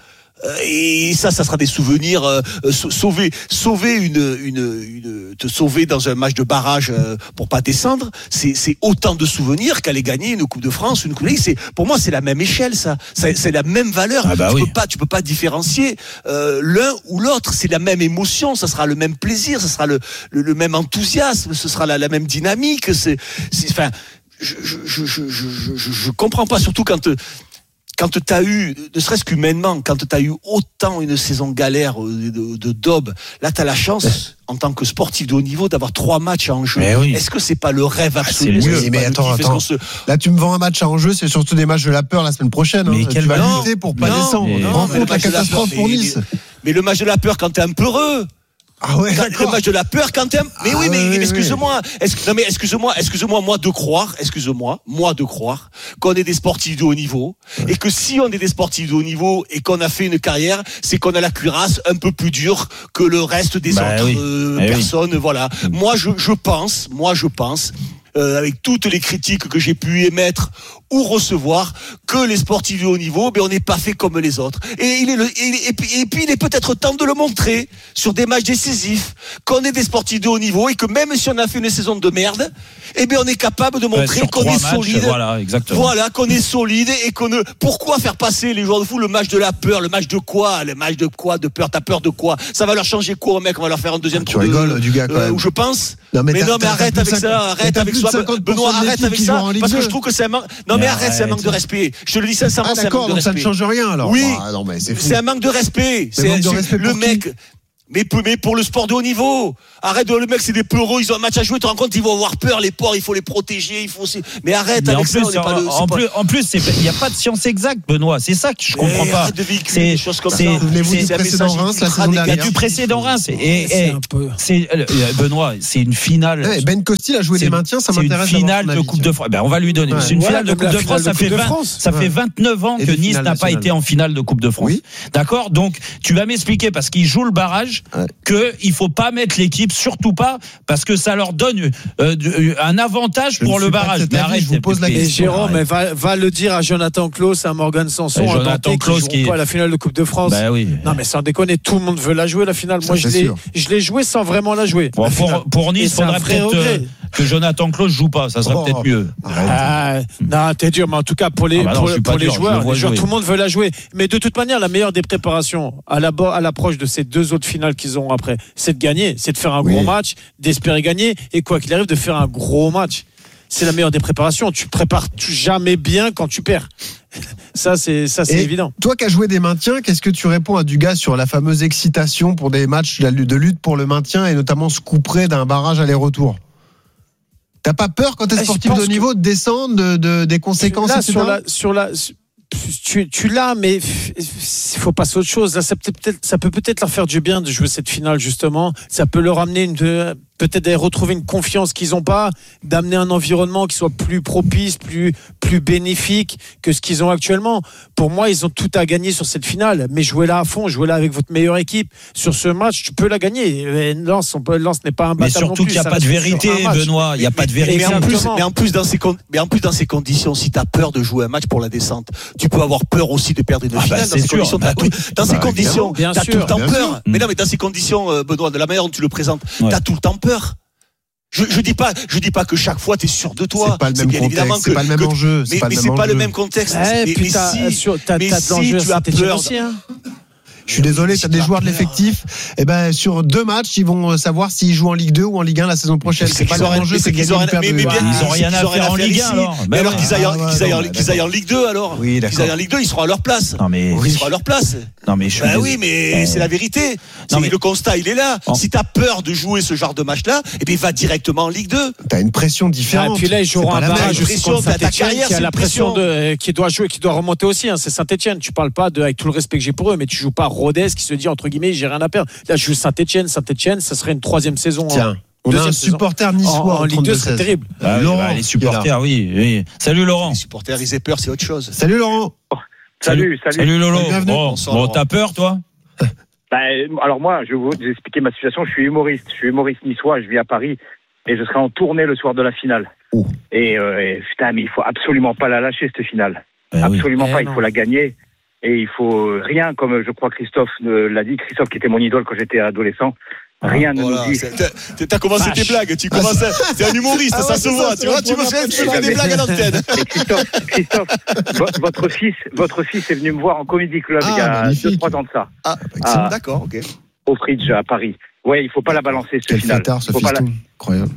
Et ça, ça sera des souvenirs. Euh, sauver, sauver une, une, une, te sauver dans un match de barrage euh, pour pas descendre, c'est, c'est autant de souvenirs qu'aller gagner une Coupe de France, une Coupe de Ligue. C'est, pour moi, c'est la même échelle, ça. C'est, c'est la même valeur. Ah bah tu oui. peux pas, tu peux pas différencier euh, l'un ou l'autre. C'est la même émotion, ça sera le même plaisir, ça sera le, le, le même enthousiasme, ce sera la, la même dynamique. C'est, c'est, enfin, je, je, je, je, je, je, je comprends pas, surtout quand. Quand t'as eu, ne serait-ce qu'humainement, quand t'as eu autant une saison galère de, de, de daube, là t'as la chance, en tant que sportif de haut niveau, d'avoir trois matchs à enjeu. Oui. Est-ce que c'est pas le rêve absolu? Ah, c'est oui, mais attends, attends. Se... Là tu me vends un match à enjeu, c'est surtout des matchs de la peur la semaine prochaine. Mais hein. Tu vas lutter pour pas non, descendre. Non, Rends compte la catastrophe pour Nice. Mais, mais, mais le match de la peur quand t'es un peu heureux. Ah ouais, le match de la peur quand même. Mais ah oui, mais oui, excuse-moi. Oui. Est-ce, non mais excuse-moi, excuse-moi, moi de croire, excuse-moi, moi de croire qu'on est des sportifs de haut niveau ouais. et que si on est des sportifs de haut niveau et qu'on a fait une carrière, c'est qu'on a la cuirasse un peu plus dure que le reste des bah autres oui. euh, personnes. Oui. Voilà. Moi, je, je pense, moi, je pense. Euh, avec toutes les critiques que j'ai pu émettre ou recevoir, que les sportifs de haut niveau, ben on n'est pas fait comme les autres. Et il est le, et, et, puis, et puis il est peut-être temps de le montrer sur des matchs décisifs, qu'on est des sportifs de haut niveau et que même si on a fait une saison de merde, eh ben on est capable de montrer ouais, qu'on est matchs, solide. Voilà, exactement. Voilà, qu'on est solide et qu'on ne. Pourquoi faire passer les joueurs de foot le match de la peur, le match de quoi, le match de quoi, de peur. T'as peur de quoi? Ça va leur changer quoi au mec? On va leur faire un deuxième. Ah, tu rigoles de, du gars quand euh, même. Où je pense. Non mais, mais non mais t'as, arrête t'as avec ça, ça, arrête avec ça. Benoît, arrête avec ça, parce que je trouve que c'est un manque. Non mais, mais arrête, c'est un manque de respect. Je te le dis sincèrement, ah, c'est un manque de respect. Ça ne change rien alors. Oui, ah, non, mais c'est, c'est un manque de respect. C'est, manque de respect le mec. Qui Mais, mais pour le sport de haut niveau, arrête de le mec, c'est des peureux, ils ont un match à jouer, tu te rends compte, ils vont avoir peur, les porcs, il faut les protéger, il faut aussi. Mais arrête mais avec en plus, ça, on pas en, le, en, pas... plus, en plus, il n'y a pas de science exacte, Benoît, c'est ça que je comprends et pas. C'est des choses comme c'est, ça. Souvenez-vous du précédent Reims, la saison dernière. Du précédent Reims, et, et c'est, euh, Benoît, c'est une finale. Ouais, Ben Costil a joué les maintiens, ça m'intéresse. C'est une finale de Coupe de France. Ben, on va lui donner. Ouais. C'est une finale de Coupe de France, ça fait ça fait vingt-neuf ans que Nice n'a pas été en finale de Coupe de France. D'accord? Donc, tu vas m'expliquer, parce qu'il joue le barrage, que il faut pas mettre l'équipe, surtout pas, parce que ça leur donne euh, un avantage pour le barrage. Mais arrête, je vous pose la question. Jérôme, mais va, va le dire à Jonathan Klaus, à Morgan Sanson, à Jonathan Klaus qui pas à la finale de Coupe de France. Bah oui. Non mais sans déconner, tout le monde veut la jouer la finale. Moi ça, je l'ai, je l'ai joué sans vraiment la jouer. Bon, la pour, pour Nice, il faudrait peut-être euh, que Jonathan Klaus joue pas, ça serait oh, peut-être mieux. Ah, non, t'es dur, mais en tout cas pour les, ah bah non, pour, pour les dur, joueurs, les joueurs tout le monde veut la jouer. Mais de toute manière, la meilleure des préparations à, la, à l'approche de ces deux autres finales qu'ils auront après, c'est de gagner, c'est de faire un oui. gros match, d'espérer gagner et quoi qu'il arrive de faire un gros match. C'est la meilleure des préparations. Tu prépares jamais bien quand tu perds. Ça, c'est, ça, c'est et évident. Toi qui as joué des maintiens, qu'est-ce que tu réponds à Dugas sur la fameuse excitation pour des matchs de lutte pour le maintien et notamment ce coup près d'un barrage aller-retour? T'as pas peur quand t'es sportif de haut niveau de descendre, de, de, des conséquences là, et cetera sur la, sur la, tu, tu l'as, mais il faut passer à autre chose. Là, ça peut peut-être, ça peut peut-être leur faire du bien de jouer cette finale justement. Ça peut leur amener une, de, peut-être de retrouver une confiance qu'ils n'ont pas, d'amener un environnement qui soit plus propice, plus plus bénéfique que ce qu'ils ont actuellement. Pour moi, ils ont tout à gagner sur cette finale. Mais jouez-la à fond, jouez-la avec votre meilleure équipe. Sur ce match, tu peux la gagner. Lens, on peut, Lens n'est pas un mais bâtard non plus. Mais surtout qu'il n'y a pas de vérité, Benoît. Il n'y a pas de vérité. Mais en plus, mais en plus dans ces mais en plus dans ces conditions, si tu as peur de jouer un match pour la descente, tu peux avoir peur aussi de perdre une ah finale. Bah, dans ces sûr. conditions, bah, oui. Dans bah, ces conditions, tu as tout le temps peur. Sûr. Mais non, mais dans ces conditions, Benoît, de la manière dont tu le présentes, ouais. tu as tout le temps peur. Je, je dis pas, je dis pas que chaque fois t'es sûr de toi. C'est pas le même bien contexte, évidemment c'est que, pas le même que, enjeu. Mais, mais c'est pas le même contexte. Ouais, mais, mais t'as, si, sur, t'as, mais t'as si tu as peur. Aussi, hein. Je suis désolé, tu as des joueurs de l'effectif. Et ben sur deux matchs, ils vont savoir s'ils jouent en Ligue deux ou en Ligue un la saison prochaine. C'est, c'est pas leur enjeu, c'est qu'ils ont mais, mais bien, ils ont rien à faire en Ligue un alors. Mais alors qu'ils aillent en Ligue deux alors. Oui, d'accord. Qu'ils aillent en Ligue deux, ils seront à leur place. Non mais ils seront à leur place. Non mais je bah oui, mais c'est la vérité. Le constat, il est là. Si t'as peur de jouer ce genre de match-là, et bien va directement en Ligue deux. T'as une pression différente. Et puis là, ils joueront un barrage contre Saint-Etienne qui a la pression de qui doit jouer, qui doit remonter aussi. C'est Saint-Etienne. Tu parles pas de, avec tout le respect que j'ai pour eux, mais tu joues pas Rodez qui se dit entre guillemets j'ai rien à perdre. Là je joue Saint-Etienne, Saint-Etienne, ça serait une troisième saison. Tiens, on a un supporter niçois en, en Ligue deux, serait terrible. Ah, Laurent, bah, les supporters, oui, oui. Salut Laurent. Les supporters, ils aient peur, c'est autre chose. Salut Laurent. Oh, salut, salut. Salut Lolo. Bon, bon t'as peur toi? Bah, alors moi, je vais vous expliquer ma situation. Je suis humoriste. Je suis humoriste niçois. Je vis à Paris et je serai en tournée le soir de la finale. Oh. Et, euh, et putain, mais il faut absolument pas la lâcher cette finale. Eh absolument oui. pas. Eh il non. faut la gagner. Et il faut rien, comme je crois Christophe l'a dit, Christophe qui était mon idole quand j'étais adolescent, rien ne voilà, nous dit. T'as, t'as commencé tes blagues, tu commences à, t'es un humoriste, ah, ça se voit, tu vois, tu me fais, tu fais des blagues à l'antenne. Et Christophe, Christophe votre fils, votre fils est venu me voir en Comedy Club ah, il y a deux trois ans de ça. Ah, ah d'accord, ok. Au Fridge à Paris. Ouais, il faut pas la balancer ce Quel final. Fêtard, ce il faut pas la... Incroyable.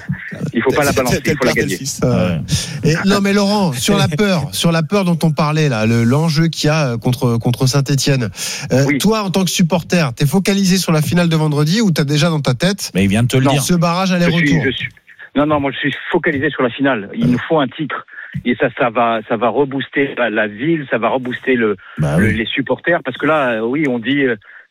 Il faut pas la balancer, il faut la gagner. Euh, et, non mais Laurent, sur la peur, sur la peur dont on parlait là, le, l'enjeu qu'il y a contre contre Saint-Etienne. Euh, oui. Toi, en tant que supporter, t'es focalisé sur la finale de vendredi ou t'as déjà dans ta tête? Mais il vient de te le non, dire. Ce barrage aller-retour. Je suis, je suis... Non non, moi je suis focalisé sur la finale. Il nous faut un titre. Et ça, ça va, ça va rebooster la, la ville, ça va rebooster le, bah, le oui. les supporters, parce que là, oui, on dit.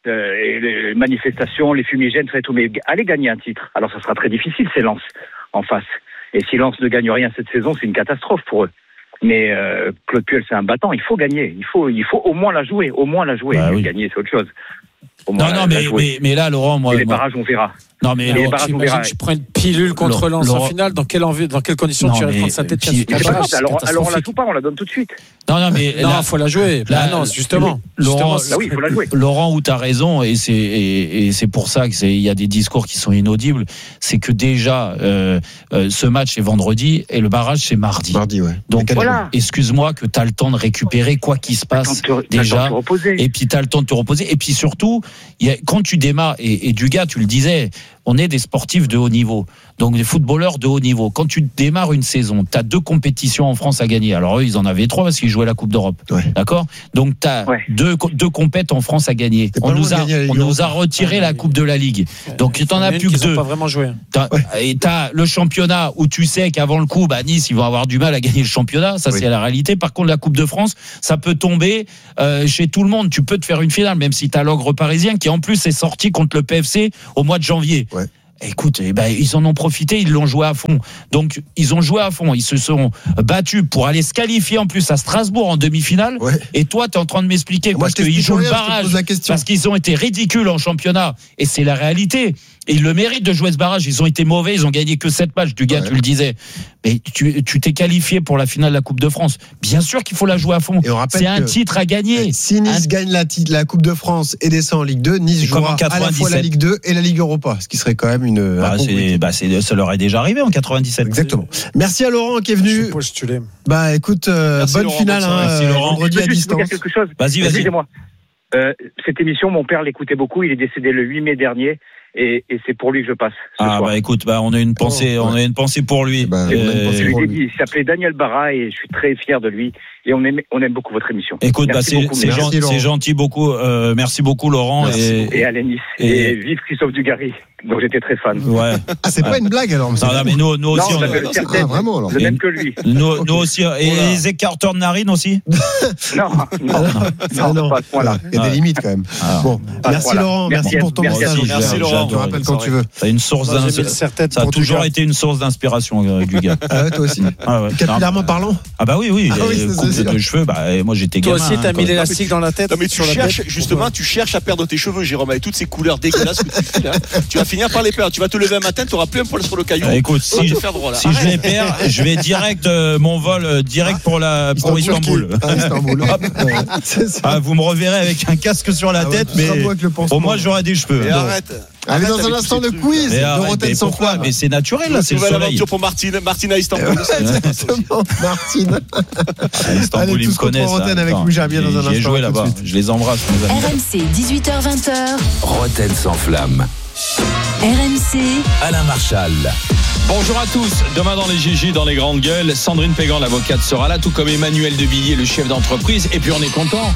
euh, et les manifestations, les fumigènes, tout, tout, mais allez gagner un titre. Alors ça sera très difficile, c'est Lens en face. Et si Lens ne gagne rien cette saison, c'est une catastrophe pour eux. Mais euh, Claude Puel, c'est un battant, il faut gagner, il faut, il faut au moins la jouer, au moins la jouer. Bah, oui. Gagner, c'est autre chose. Non, non, mais, mais, mais là, Laurent, moi. Et les moi... barrages, on verra. Non, mais les Laurent, barrages, on verra. Tu prends une pilule contre Lens en finale, dans quelle, envie, dans quelles conditions non, tu irais prendre Saint-Etienne? Alors, alors on la joue pas, on la donne tout de suite. Non, non, mais. Non, il faut la jouer. Là, non, justement. Laurent, justement, là, oui, il faut la jouer. Laurent, où tu as raison, et c'est, et, et c'est pour ça qu'il y a des discours qui sont inaudibles, c'est que déjà, euh, euh, ce match est vendredi et le barrage, c'est mardi. Mardi, ouais. Donc, voilà. Excuse-moi que tu as le temps de récupérer quoi qu'il se passe te, déjà. Et puis, tu as le temps de te reposer. Et puis surtout, y a, quand tu démarres, et, et Dugas, tu le disais, on est des sportifs de haut niveau, donc des footballeurs de haut niveau. Quand tu démarres une saison, tu as deux compétitions en France à gagner. Alors eux, ils en avaient trois parce qu'ils jouaient la Coupe d'Europe. Ouais. D'accord ? Donc tu as ouais. deux, deux compètes en France à gagner. On nous a, on nous a retiré la Coupe de la Ligue. Donc tu n'en as plus que deux. Pas vraiment joué. T'as, ouais. Et tu as le championnat où tu sais qu'avant le coup, bah, Nice, ils vont avoir du mal à gagner le championnat. Ça, oui. c'est la réalité. Par contre, la Coupe de France, ça peut tomber euh, chez tout le monde. Tu peux te faire une finale, même si tu as l'ogre parisien qui en plus est sorti contre le P F C au mois de janvier. Ouais. Écoute, eh ben, ils en ont profité, ils l'ont joué à fond. Donc, ils ont joué à fond. Ils se sont battus pour aller se qualifier en plus à Strasbourg en demi-finale. Ouais. Et toi, tu es en train de m'expliquer moi, parce qu'ils jouent le barrage, parce qu'ils ont été ridicules en championnat. Et c'est la réalité. Et ils le méritent de jouer ce barrage. Ils ont été mauvais, ils ont gagné que sept matchs. Du gars, ouais. tu le disais. Mais tu, tu t'es qualifié pour la finale de la Coupe de France. Bien sûr qu'il faut la jouer à fond. C'est un titre à gagner. Si Nice un... gagne la, la Coupe de France et descend en Ligue deux, Nice jouera à la fois la Ligue deux et la Ligue Europa. Ce qui serait quand même une. Bah, c'est, bah c'est, ça leur est déjà arrivé en quatre-vingt-dix-sept. Exactement. Merci à Laurent qui est venu. Bah écoute, euh, bonne Laurent, finale. Hein, merci Laurent. Vendredi à distance. Dire quelque chose. Vas-y, vas-y. Excusez-moi. Euh, cette émission, mon père l'écoutait beaucoup. Il est décédé le huit mai dernier. Et, et c'est pour lui que je passe. Ah soir. bah écoute, bah on a une pensée, oh, ouais. on a une pensée pour lui. Bah, euh, je lui ai dit, il s'appelait Daniel Barra et je suis très fier de lui. Et on aime, on aime beaucoup votre émission. Écoute, bah, c'est, beaucoup, c'est, gentil, c'est gentil beaucoup. Euh, merci beaucoup Laurent. Merci et, beaucoup. et à Nice. Et, et vive Christophe Dugarry, dont j'étais très fan. Ouais. Ah c'est pas une blague alors. Mais, non, non, mais nous, nous aussi, non, on a... ah, vraiment alors. Le même que lui. Nous, okay. nous aussi. Et voilà. Les écarteurs de narines aussi. Non, non, non, non, pas voilà. Il y a des limites quand même. Alors, bon, merci voilà. Laurent, merci, merci pour ton message. Merci Laurent. Tu rappelles quand tu veux. C'est une source d'inspiration. Ça a toujours été une source d'inspiration du gars. Ah ouais, toi aussi. Capillairement parlant. Ah bah oui, oui. Coupe de cheveux, bah moi j'étais gamin. Toi aussi, t'as mis l'élastique dans la tête. Non mais tu cherches justement, tu cherches à perdre tes cheveux, Jérôme, avec toutes ces couleurs dégueulasses que tu fais. Tu vas finir par les perdre. Tu vas te lever un matin, tu auras plus un poil sur le caillou. Écoute, si je je les perds, je vais direct mon vol direct pour la pour Istanbul. Vous me reverrez avec un casque sur la tête, mais au moins j'aurai des cheveux. Arrête. Allez, dans un instant, le quiz de Rotten sans flamme. Mais c'est naturel, là, c'est le soleil. Nouvelle aventure pour Martine. Martine à Istanbul. Exactement, Martine. À Istanbul, allez, ils me connaissent. Rotten avec Louis Gerbier dans un instant. J'ai joué là-bas. Je les embrasse. R M C, dix-huit heures vingt. Rotten sans flamme. R M C. Alain Marchal. Bonjour à tous. Demain dans les G G, dans les grandes gueules, Sandrine Pégan, l'avocate, sera là, tout comme Emmanuel Devilliers, le chef d'entreprise. Et puis on est content.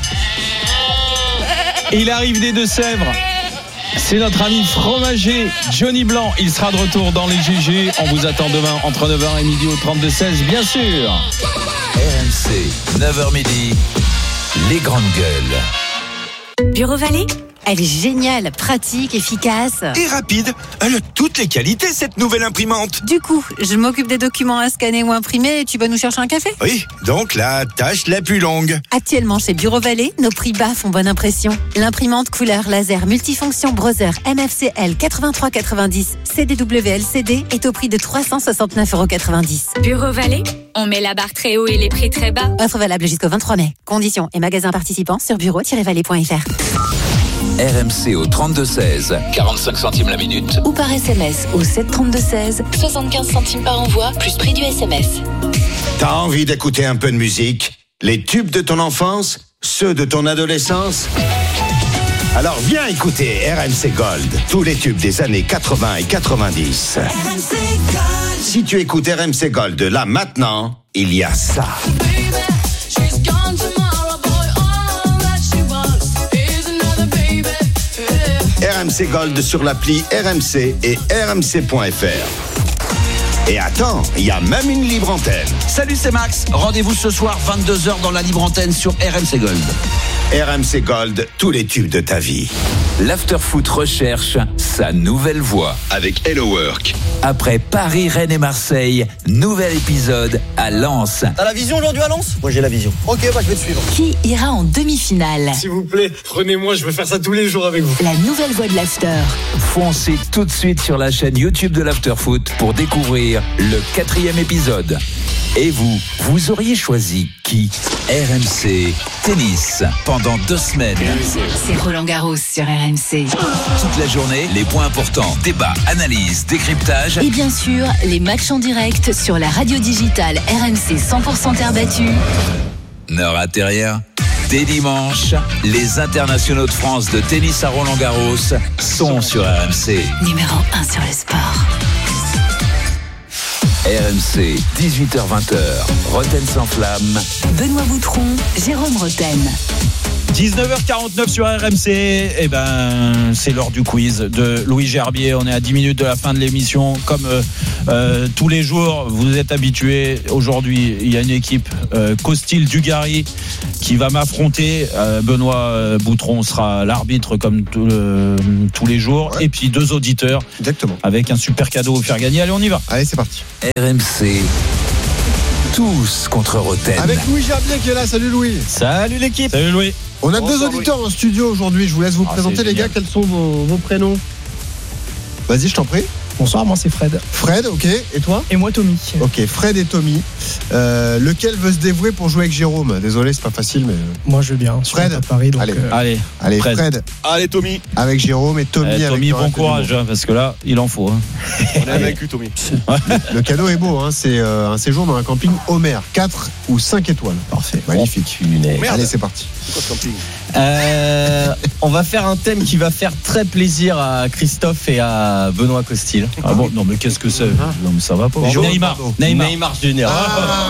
Il arrive des Deux-Sèvres. C'est notre ami fromager Johnny Blanc. Il sera de retour dans les G G. On vous attend demain entre neuf heures et midi au trente-deux seize, bien sûr. R M C, neuf heures midi, les grandes gueules. Bureau Vallée, elle est géniale, pratique, efficace. Et rapide. Elle a toutes les qualités, cette nouvelle imprimante. Du coup, je m'occupe des documents à scanner ou imprimer et tu vas nous chercher un café ? Oui, donc la tâche la plus longue. Actuellement chez Bureau Vallée, nos prix bas font bonne impression. L'imprimante couleur laser multifonction Brother M F C L quatre-vingt-trois quatre-vingt-dix C D W L C D est au prix de trois cent soixante-neuf euros quatre-vingt-dix. Bureau Vallée, on met la barre très haut et les prix très bas. Offre valable jusqu'au vingt-trois mai. Conditions et magasins participants sur bureau tiret vallée point f r. R M C au trente-deux seize, quarante-cinq centimes la minute. Ou par S M S au sept trente-deux seize, soixante-quinze centimes par envoi, plus prix du S M S. T'as envie d'écouter un peu de musique ? Les tubes de ton enfance ? Ceux de ton adolescence ? Alors viens écouter R M C Gold, tous les tubes des années quatre-vingts et quatre-vingt-dix. R M C Gold. Si tu écoutes R M C Gold là maintenant, il y a ça. R M C Gold sur l'appli R M C et R M C point F R. Et attends, il y a même une libre antenne. Salut, c'est Max. Rendez-vous ce soir vingt-deux heures dans la libre antenne sur R M C Gold. R M C Gold, tous les tubes de ta vie. l'Afterfoot recherche sa nouvelle voix. Avec Hello Work. Après Paris, Rennes et Marseille, nouvel épisode à Lens. T'as la vision aujourd'hui à Lens ? Moi j'ai la vision. Ok, bah je vais te suivre. Qui ira en demi-finale ? S'il vous plaît, prenez-moi, je veux faire ça tous les jours avec vous. La nouvelle voix de l'After. Foncez tout de suite sur la chaîne YouTube de l'Afterfoot pour découvrir le quatrième épisode. Et vous, vous auriez choisi qui ? R M C Tennis pendant deux semaines. C'est Roland Garros sur R M C. Toute la journée, les points importants, débats, analyses, décryptage. Et bien sûr, les matchs en direct sur la radio digitale R M C cent pour cent terre battue. Ne ratez rien. Dès dimanche, les internationaux de France de tennis à Roland-Garros sont sur R M C. Numéro un sur le sport. R M C, dix-huit heures vingt, Roten sans flamme. Benoît Boutron, Jérôme Roten. dix-neuf heures quarante-neuf sur R M C, eh ben, c'est l'heure du quiz de Louis Gerbier. On est à dix minutes de la fin de l'émission. Comme euh, euh, tous les jours, vous êtes habitués. Aujourd'hui, il y a une équipe euh, Costil-Dugarry qui va m'affronter. Euh, Benoît Boutron sera l'arbitre comme tout le, tous les jours. Ouais. Et puis deux auditeurs. Exactement. Avec un super cadeau à faire gagner. Allez, on y va. Allez, c'est parti. R M C. Tous contre Roten. Avec Louis Gerbier qui est là. Salut Louis. Salut l'équipe. Salut Louis. On a Bonsoir, deux auditeurs Louis. En studio aujourd'hui. Je vous laisse vous ah, présenter les gars. Quels sont vos, vos prénoms ? Vas-y, je t'en prie. Bonsoir, moi c'est Fred. Fred, ok. Et toi ? Et moi Tommy. Ok, Fred et Tommy. Euh, lequel veut se dévouer pour jouer avec Jérôme ? Désolé, c'est pas facile, mais. Moi je veux bien. Fred, à Paris, donc allez, euh... allez, allez, Fred. Fred. Allez, Tommy. Avec Jérôme et Tommy. Eh, avec Tommy, bon courage, hein, parce que là, il en faut. Hein. On est vaincu, Tommy. Le, le cadeau est beau, hein, c'est euh, un séjour dans un camping Homer, quatre ou cinq étoiles. Parfait. Magnifique. Oh, allez, c'est parti. C'est quoi ce camping ? Euh, on va faire un thème qui va faire très plaisir à Christophe et à Benoît Costil. Ah bon, non mais qu'est-ce que c'est ? Non mais ça va pas. Neymar, Neymar, Neymar Junior. Ah,